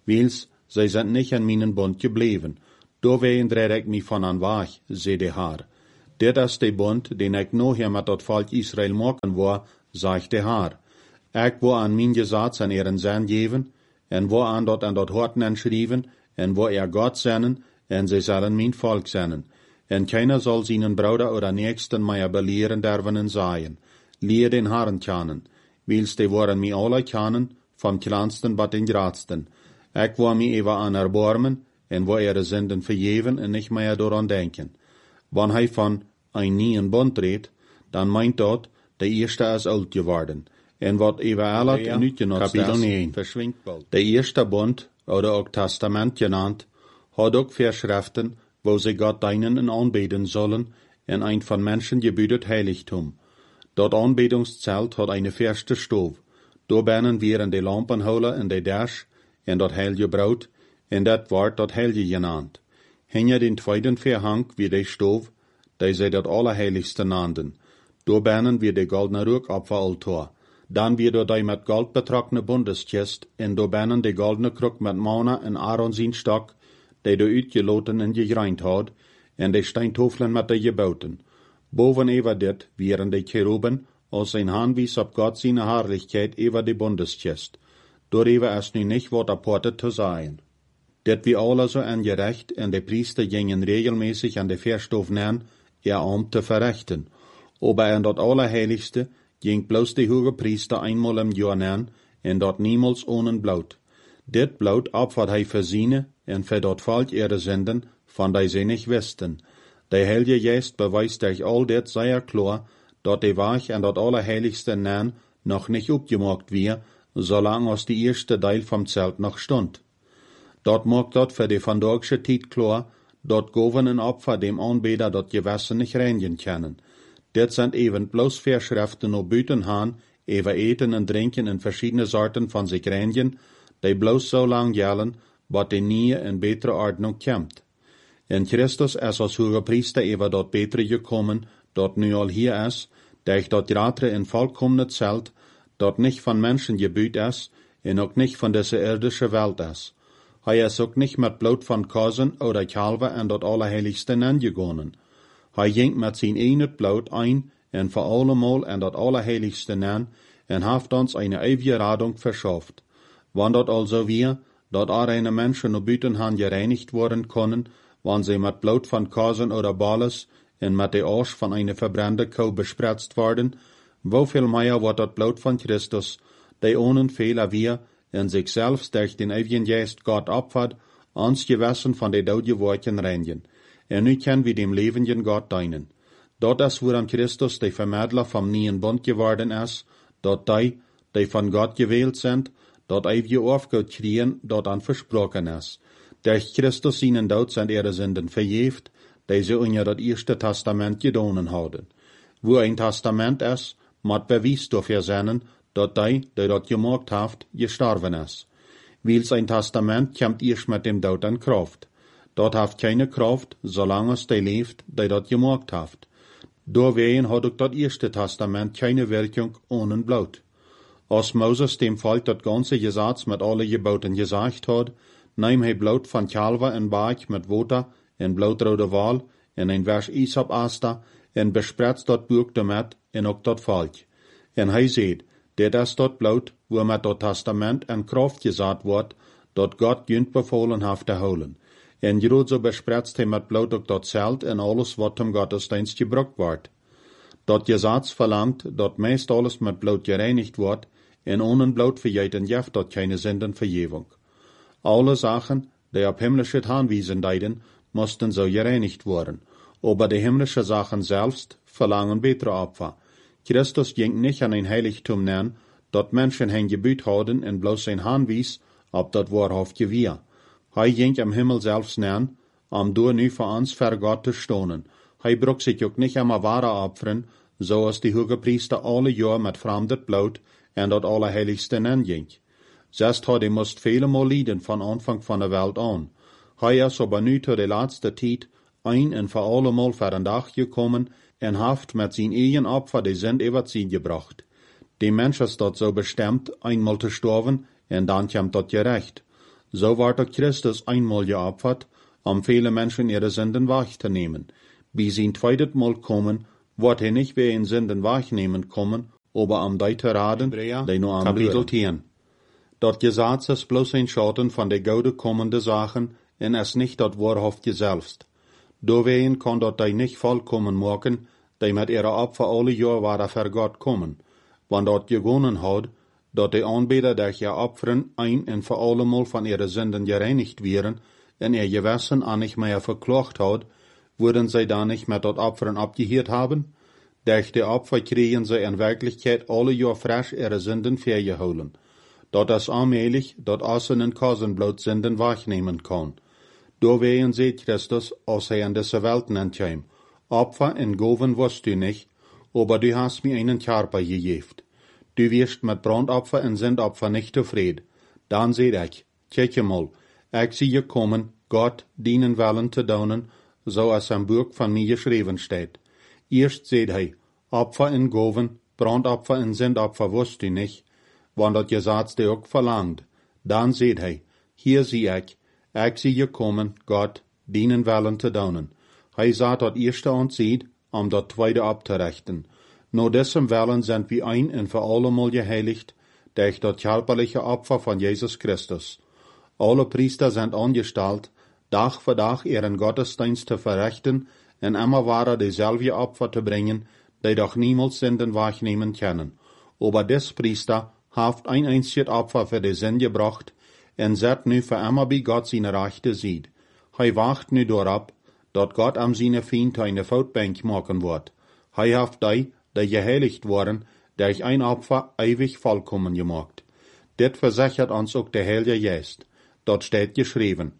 wils zij zijn nicht an meinen Bund gebleven. Doorwegen dreid ik me van aan weg, zei de Heer. Dit is de bund, den ik nog met dat volk Israël maken wou, zegt de Heer. Ik wou aan mijn gezats en ihren zin geven, en wou aan dat horten en schrijven, en wou God zenden, en zij zullen mijn volk zenden. En keiner zal zijn broeder oder nächsten mij belehren derven en zeggen. Leer den Herren kennen, wils de worden mij alle kennen, vom kleinsten tot den grootsten. Ik wou mij even aan erbarmen, en wou ihre Sünden vergeven en nicht mehr daran denken. Wann hij van een nieuwen bund redt, dan meint dat de eerste is oud geworden. En wat eventueel en uitgenutzt is, verschwindt bald. De eerste bund, oder ook Testament genannt, hat ook Verschriften, wo sie Gott dienen en aanbeten sollen, en ein von Menschen gebütet Heiligtum. Dat Anbetungszelt hat eine feste Stove. Da binnen wären die Lampenholen en de Dash, en dat heilige Brot, en dat wordt dat heilige genannt. Hinter den tweeden Verhang wie de Stove, die zij dat Allerheiligste nannten. Da binnen wie de goldene Rückopferaltar. Dan wie door die met gold betrokkene Bundeskist, en da binnen de goldene kruk met Mana en Aaron zijn stok, die de uitgeloten en gegreind had, en de steintofelen met de gebouten. Boven over dit wären de Cheruben, als zijn handwies op God zijn Herrlichkeit over de Bundeskist. Daarover is nu nicht wat aparte te zijn. Dit wie alle so angerecht, en de Priester gingen regelmäßig an de Verstof neer, Amt te verrichten. Aber in dat Allerheiligste ging bloß de hoge Priester einmal im Jahr neer, en dat niemals ohne Blut. Dit Blut opfert hij für seine, en für dat Volk ihre Sünden, von die sie nicht wisten. De Heilige Geist beweist euch all dit sehr klar, dat de Weg an dat Allerheiligste neer noch nicht opgemaakt wir, solange als die erste Teil vom Zelt noch stund. Dat maakt dat für die vandaagse tijd klar, dat goven en Opfer dem Anbeter dat Gewissen nicht reinigen können. Dit sind eben bloß Verschriften op buiten haan, over eten en drinken en verschiedene Sorten von sich reinigen, die bloß so lang gelden, wat de nieuwe en betere Ordnung komt. En Christus is als hoge Priester over dat betere gekommen, dat nu al hier is, durch dat gratere en vollkommene Zelt, dat nicht von Menschen gebüht is, en ook nicht von dieser irdische Welt is. Hij is ook nicht met Blut von Kozen oder Kalven en dat Allerheiligste aangegonnen. Hij ging met zijn eigen Blut ein en voor allemal en dat Allerheiligste aan en heeft ons eine eeuwige Radung verschafft. Wann dat also wir, dat eine Menschen nur buitenhan gereinigt worden können, wann sie mit Blut von Kozen oder Balles en met de Arsch von einer verbrannte Kuh bespritzt worden, woveel mehr wird dat Blut von Christus, die ohne Fehler wir, en sich selbst durch den ewigen Geist Gott opfert, ons Gewissen von de dode Worten reinigen. En nu können wir dem lebenden Gott dienen. Dat is woran Christus de Vermittler vom neuen Bund geworden ist, dat die von Gott gewählt sind, dat ewige Aufgott kriegen, dat an versprochen ist. Durch Christus seinen Tod sind ihre Sünden verjäft, die sie unter das erste Testament gedonen haben. Wo ein Testament ist, moet bewijs dafür sein, dat die dat gemaakt heeft, gestorven is. Wils ein Testament kommt erst mit dem Tod an Kraft. Dat heeft keine Kraft, solange es die leeft, die dat gemaakt heeft. Doorwegen hat ook dat erste Testament keine Wirkung ohne Blut. Als Moses dem Volk dat ganze Gesetz mit alle Geboten gesagt hat, nahm hij Blut von Kalver en Baak mit Water en blutrode Wal en ein Vers Isop Asta en bespretst dat Buch damit en ook dat Volk. En hij zei, dit is dat Blut, wo met dat Testament en Kraft gesagt wordt, dat Gott jünd befohlen heeft te houden. En groot zo bespretst hij met Blut ook dat Zelt en alles wat im Gottesdienst gebruikt wordt. Dat Gesetz verlangt, dat meest alles met Blut gereinigt wordt, en ohne Blut verjeten jeft dat keine Sündenvergebung. Alle Sachen, die op himmlische aanwijzen deiden, mussten so gereinigt worden. Aber die himmlische Sachen selbst verlangen bessere Opfer. Christus ging nicht an ein Heiligtum neer, dat Menschen hen gebüht hadden en bloß sein Handwies, ob dat wahrhaftig wir. Hij ging am Himmel selbst neer, door nu voor ons ver Gott te stonen. Hij brug sich ook nicht am wahre opfern, zoals die hoge Priester alle Jahr met fremdet Blut en dat Allerheiligste ging. Zest had hij moest vele mal lijden van Anfang van de Welt aan. Hij is aber nu tot de laatste tijd ein en voor allemal voor een dag gekommen en heeft met zijn eigen Opfer de Sünd über sie gebracht. Die Mensch is dat zo bestemd, einmal te sterven en dan komt dat gerecht. So ward auch Christus einmal geopfert, viele Menschen ihre Sünden wahrzunehmen. Bis ihn zweites Mal kommen, wird nicht wie in Sünden wahrnehmen kommen, aber am Deite raden, die nur am Kapitel 10. Dort Gesetz ist bloß ein Schatten von der gute kommende Sachen, und es nicht dort wahrhaftig selbst. Dowein kann dort die nicht vollkommen machen, die mit ihrer Opfer alle Jahr war für Gott kommen. Wann dort gewonnen hat, dort die Anbeter durch ihr Opfern ein und für allemal von ihren Sünden gereinigt wären, und ihr Gewissen auch nicht mehr verklagt hat, würden sie dann nicht mehr dort Opfern abgehört haben? Durch die Opfer kriegen sie in Wirklichkeit alle Jahr frisch ihre Sünden vergeholen. Dort es allmählich dort außenen Kasenblut Sünden wahrnehmen kann. Dowein sieht Christus, als er in diese Welt nennt, Opfer in Goven wirst du nicht, aber du hast mir einen Körper gegeben. Du wirst mit Brandopfer und Sündopfer nicht zufrieden. Dann seht ich, kijk mal, ich sehe kommen, Gott dienen wollen zu tun, so als am Buch von mir geschrieben steht. Erst seht er, Opfer in Goven, Brandopfer und Sündopfer wirst du nicht, wann das Gesetz dir auch verlangt. Dann seht er, hier sehe ich sehe kommen, Gott dienen wollen zu tun. Er sagt das erste und sieht, das zweite abzurechten. Nur dessen Willen sind wir ein und für allemal geheiligt, durch das körperliche Opfer von Jesus Christus. Alle Priester sind angestellt, Tag für Tag ihren Gottesdienst zu verrichten und immer wieder dieselbe Opfer zu bringen, die doch niemals Sünden wahrnehmen können. Aber des Priester hat ein einziges Opfer für die Sünde gebracht und set nu für immer bei Gott seine Rechte sieht. Er wacht nu darauf, dass Gott am seine Feind eine Voetbank machen wird. Er hat die geheiligt worden, durch ein Opfer ewig vollkommen gemacht. Dit versichert uns auch der Heilige Geist. Dort steht geschrieben.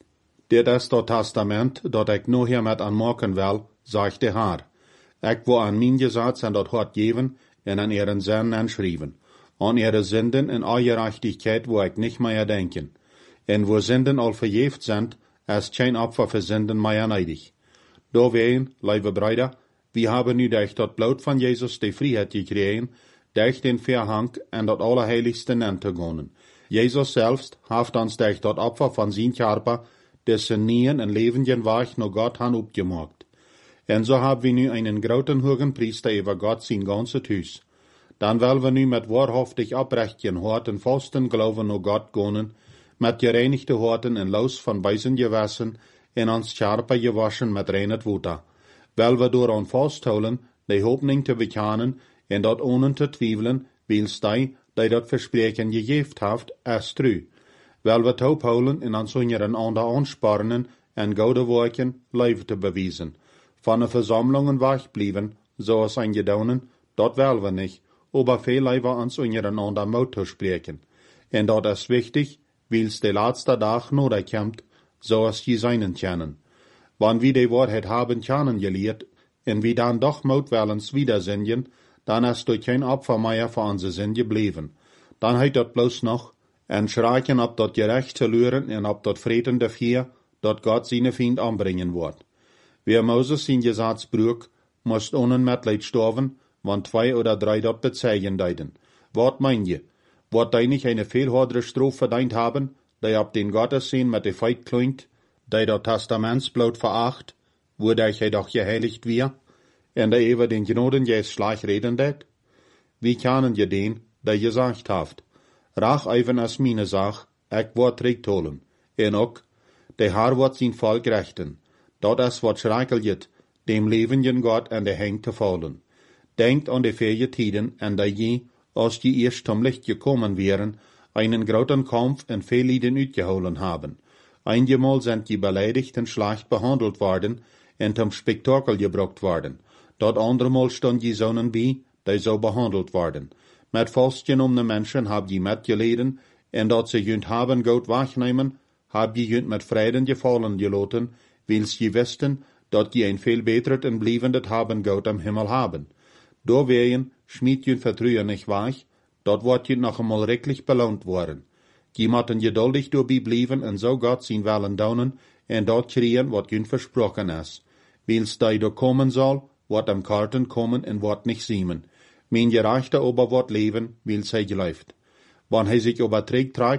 Dit ist das Testament, dat ich nur hiermit anmachen will, sagt der Herr. Ich will an mein Gesetz an das Hort geben und an ihren Sünden anschreiben. An ihre Sünden und eure Gerechtigkeit wo ich nicht mehr denken. Und wo Sünden all verjäft sind, ist kein Opfer für Sünden mehr neidig. Dowein, liebe Brüder, wir haben nu durch das Blut von Jesus die Freiheit gekriegt, durch den Verhang und das Allerheiligste zu gehen. Jesus selbst hat uns durch das Opfer von seinem Körper dessen Nien und lebendigen Weg nur Gott han abgemacht. Und so haben wir nu einen großen hohen Priester über Gott sein ganzes Hus. Dann wollen wir nu mit wahrhaftig abrechtigen Horten festen Glauben nur Gott gehen, mit gereinigten Horten und los von bösen Gewissen und uns Körper gewaschen mit reinem Wasser. Weil wir daran festhalten, die Hoffnung zu bekennen und dort ohne zu zweifeln, weil's die das Versprechen gegeben hat, ist true. Weil wir taubholen und uns untereinander anspornen und gute Werken Leben zu beweisen. Von den Versammlungen wegbleiben, so es eingedonen, dort wollen wir nicht, aber viel lieber uns untereinander Mut zu sprechen. Und dort ist wichtig, weil's der letzte Tag nur kommt, so es je sein können. Wenn wir die Wahrheit haben kennengelernt, und wir dann doch Mut willens wiedersehen, dann ist durch kein Opfer mehr für unsere Sünde geblieben. Dann hat dort bloß noch ein Schreien ob dort Gerecht zu lören und ob dort Frieden dafür, dort Gott seine Feind anbringen wird. Wer Moses sein Gesetz brüch, muss ohne Mitleid sterben, wenn 2 oder 3 dort bezeigen deuten. Was meint ihr? Wird die nicht eine viel höhere Strafe verdient haben, die ab den Gottesdienst mit der Feit klingt, die das Testamentsblut veracht, wodurch er doch geheiligt wird, und der über den Gnadengeist schlecht reden det? Wie können ihr den, der gesagt habt, rach even als meine Sach, ich wort zurückholen. Und auch, der Herr wird sein Volk rechten. Dort ist wat schreckelt, dem lebenden Gott an der Hänge zu fallen. Denkt an die vier Tiden, an der je, als die erst zum Licht gekommen wären, einen großen Kampf und viel Leiden uitgeholen haben. Einmal sind die Beleidigten schlecht behandelt worden und zum Spektakel gebracht worden. Dort andermal stand die Sonnen bei, die so behandelt worden. Mit festgenommene Menschen hab die mitgeleden, und dort sie jünt haben Gott wegnehmen, hab die jünt mit Frieden gefallen gelassen, weil sie wussten, dort die ein viel betret und blievendet haben Gott am Himmel haben. Dowein schmied jünt Vertrühen nicht weg, dort wird jünt noch einmal rechtlich belohnt worden. Die mochten geduldig dabei blieben und so Gott sein Willen daunen und dort kriegen, wat jünt versprochen ist. Weil's die da kommen soll, wird am Karten kommen und wird nicht siemen. Mein Gerechter aber wird leben, weil sie läuft. Wenn er sich überträgt,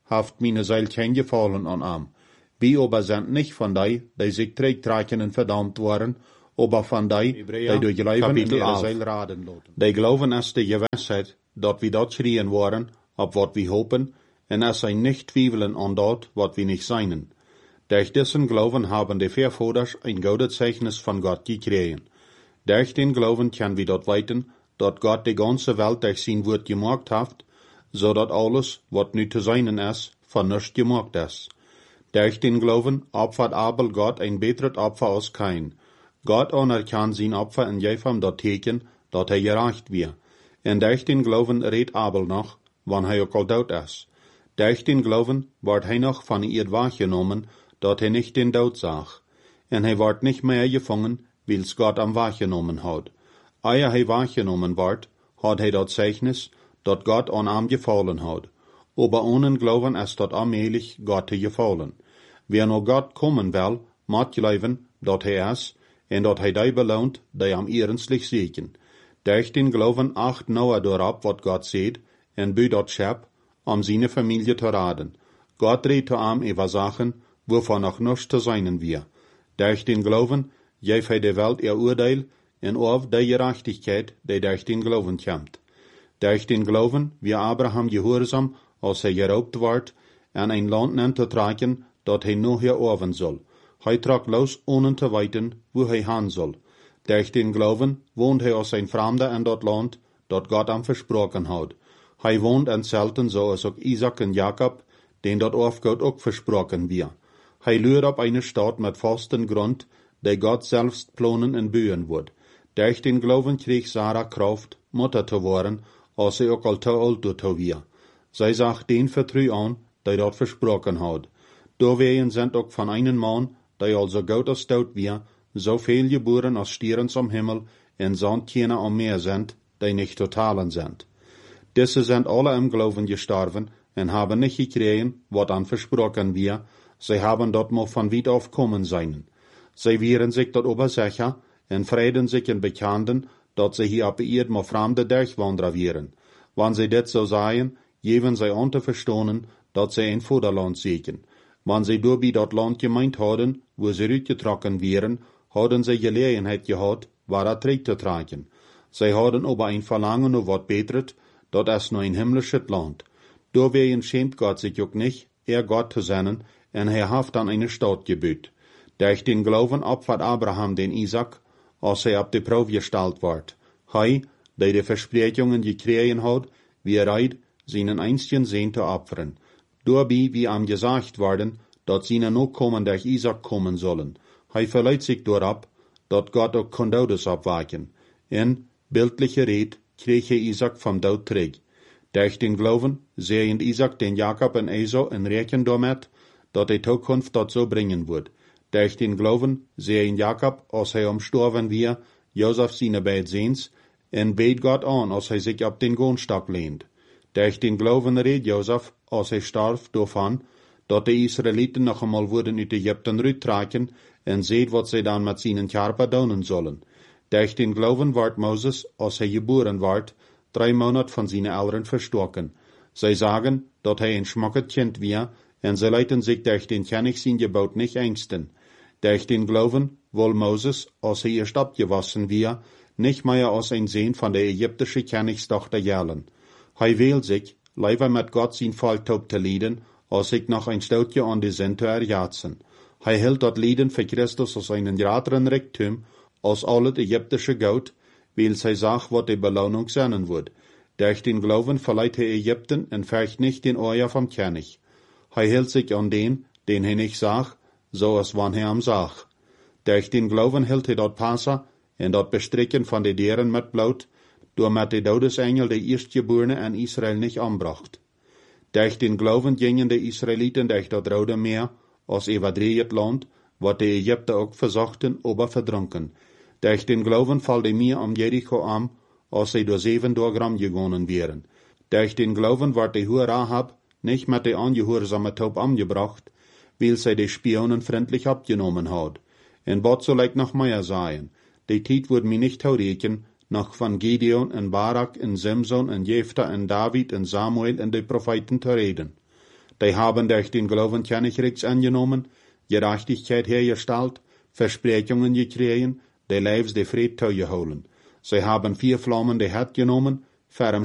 haft meine Seil kein Gefallen an am. Wie aber sind nicht von die sich trägtraken und verdammt waren, aber von die durch Glauben in ihre Seil raden loten. Die glauben als die Gewissheit, dat wir dort schrien waren, auf wat wir hopen, en als sie nicht zweifeln an dort, wat wir nicht seinen. Durch diesen Glauben haben die Vorvorders ein gutes Zeichnis von Gott gekriegt. Durch den Glauben können wir dort weiten, dat Gott die ganze Welt durch sein Wort gemacht hat, so dat alles, wat nu zu seinen ist, von nichts gemacht ist. Durch den Glauben opfert Abel Gott ein besseres Opfer als kein. Gott anerkannt sein Opfer in jedem dat Teken, dat er gereicht wird. En durch den Glauben redt Abel noch, wann er auch al dood ist. Durch den Glauben wordt hij noch von ihr wahrgenommen, dat hij nicht den Tod zag. En hij wordt nicht mehr gefangen, wils Gott am wahrgenommen hat. Eer hij wahrgenommen wordt, hat hij dat Zeichnis, dat Gott an am gefallen hat. Aber ohne Glauben ist dat allmählich Gott te gefallen. Wer noch Gott kommen will, moet geloven dat hij is, en dat hij die belohnt, die am ernstlich sehen. Durch den Glauben acht Noah dorop, wat Gott seht, en bü dat Schep, seine Familie zu raden. Gott redt am über Sachen, wovon noch nichts zu sein wir. Durch den Glauben geeft hij de Welt ihr Urteil, en auf die Gerechtigkeit, die durch den Glauben kommt. Durch den Glauben, wie Abraham gehorsam, als er geraubt wordt, en ein Land nennt zu tragen, dat hij noch erorven soll. Hij tragt los, ohne zu weiten, wo hij han soll. Durch den Glauben wohnt hij als ein Fremder in dat Land, dat Gott am versprochen hat. Hij woont in Zelten, zoals ook Isaac en Jacob, den dat auf Gott ook versprochen wir. Hij luurt op eine Stadt mit festen Grund, die Gott selbst planen en bouwen wird. Durch den Glauben kreeg Sarah Kraft, Mutter zu worden, als sie ook al te oud toe wir. Zij zag den Vertrau an, die dat versprochen hat. Doorwegen sind ook von einem Mann, die al so gut als dood wir, so viel geboren als Sterns am Himmel en Sandtiene am Meer sind, die nicht totalen sind. Diese sind alle im Glauben gestorben en haben nicht gekregen, wat an versprochen wir, sie haben dort mal von weit auf kommen sein. Sie wären sich dort obersicher en freuden sich in Bekannten, dat sie hier op Erd mal fremde Durchwanderer wären. Wann sie dit so seien, geben sie an zu verstehen, dat sie ein Vaterland sehen. Wann sie durch dat Land gemeint hadden, wo sie rütgetrokken wären, hadden sie Gelegenheit gehad, waar terug zu tragen. Sie hadden aber ein Verlangen auf wat betret, dat is nur ein himmlisches Land. Doorwegen schämt Gott sich auch nicht, Gott zu sein, en er haft an eine Stadt gebüht. Durch den Glauben opfert Abraham den Isaac, als er op de Probe gestellt ward. Hij, der die Versprechungen gekriegen hat, wie reit, seinen einzigen Sohn zu opfern. Dabei, wie ihm gesagt worden, dat seine Nachkommen durch Isaac kommen sollen. Hij verleiht sich dorab, dat Gott auch kon Todes abwaken. En, bildliche Red, kreeg hij Isaac vom Tod terug. Durch den Glauben sehen Isaac den Jakob en Esau en reken damit, dat die Zukunft dat so bringen wird. Durch den Glauben sehen Jakob, als hij umstorven wir, Josef seine beiden Sehns, en bet Gott an, als hij sich op den Gohnstock lehnt. Durch den Glauben redt Josef, als hij starf, davon, dat de Israeliten noch einmal worden uit Ägypten rüttraken en seht, wat sie dann mit seinen Körper doen sollen. Durch den Glauben ward Moses, als hij geboren ward, 3 Monate von seinen Eltern verstorben. Sie sagen, dat hij een schmackes Kind war, en sie leiten sich durch den König sein Gebot nicht ängsten. Durch den Glauben wohl Moses, als er erst abgewassen war, nicht mehr als ein Sohn von der ägyptischen Königstochter gelten. Hij will sich, lieber mit Gott sein Volk taub zu leiden, als sich noch ein Stoutje an die Sinn zu erjatzen. Hij hielt dat Leiden für Christus als einen größeren Reichtum, als alles ägyptische Gold, weil sie sagt, wat die Belohnung sein wird. Durch den Glauben verleiht er Ägypten und fürcht nicht den Euer vom König. Hij hielt sich an den er nicht sagt, so als wann er am sagt. Durch den Glauben hielt er dort Passa en dat Bestricken von den Dieren mit Blut, door met de Todesengel de Erstgeborene in Israel nicht anbracht. Durch den Glauben gingen die Israeliten durch das Rote Meer, als überdreht Land, wat die Ägypter auch versuchten, aber verdrunken. Durch den Glauben fällt die Meer am Jericho an, als sie durch 7 Tage gegangen wären. Durch den Glauben wird die Hure Rahab nicht mit der angehorsame Taub angebracht, weil sie die Spionen freundlich abgenommen hat. En wat soll ich noch mehr sagen? Die Zeit wird mir nicht tauriken, noch von Gideon en Barak en Simson en Jephtha en David en Samuel en de Propheten zu reden. Die haben durch den Glauben Königreichs angenommen, Gerechtigkeit hergestellt, Versprechungen gekriegt, die Lives de Fried zugeholen. Sie haben 4 Flammen die Hut genommen, für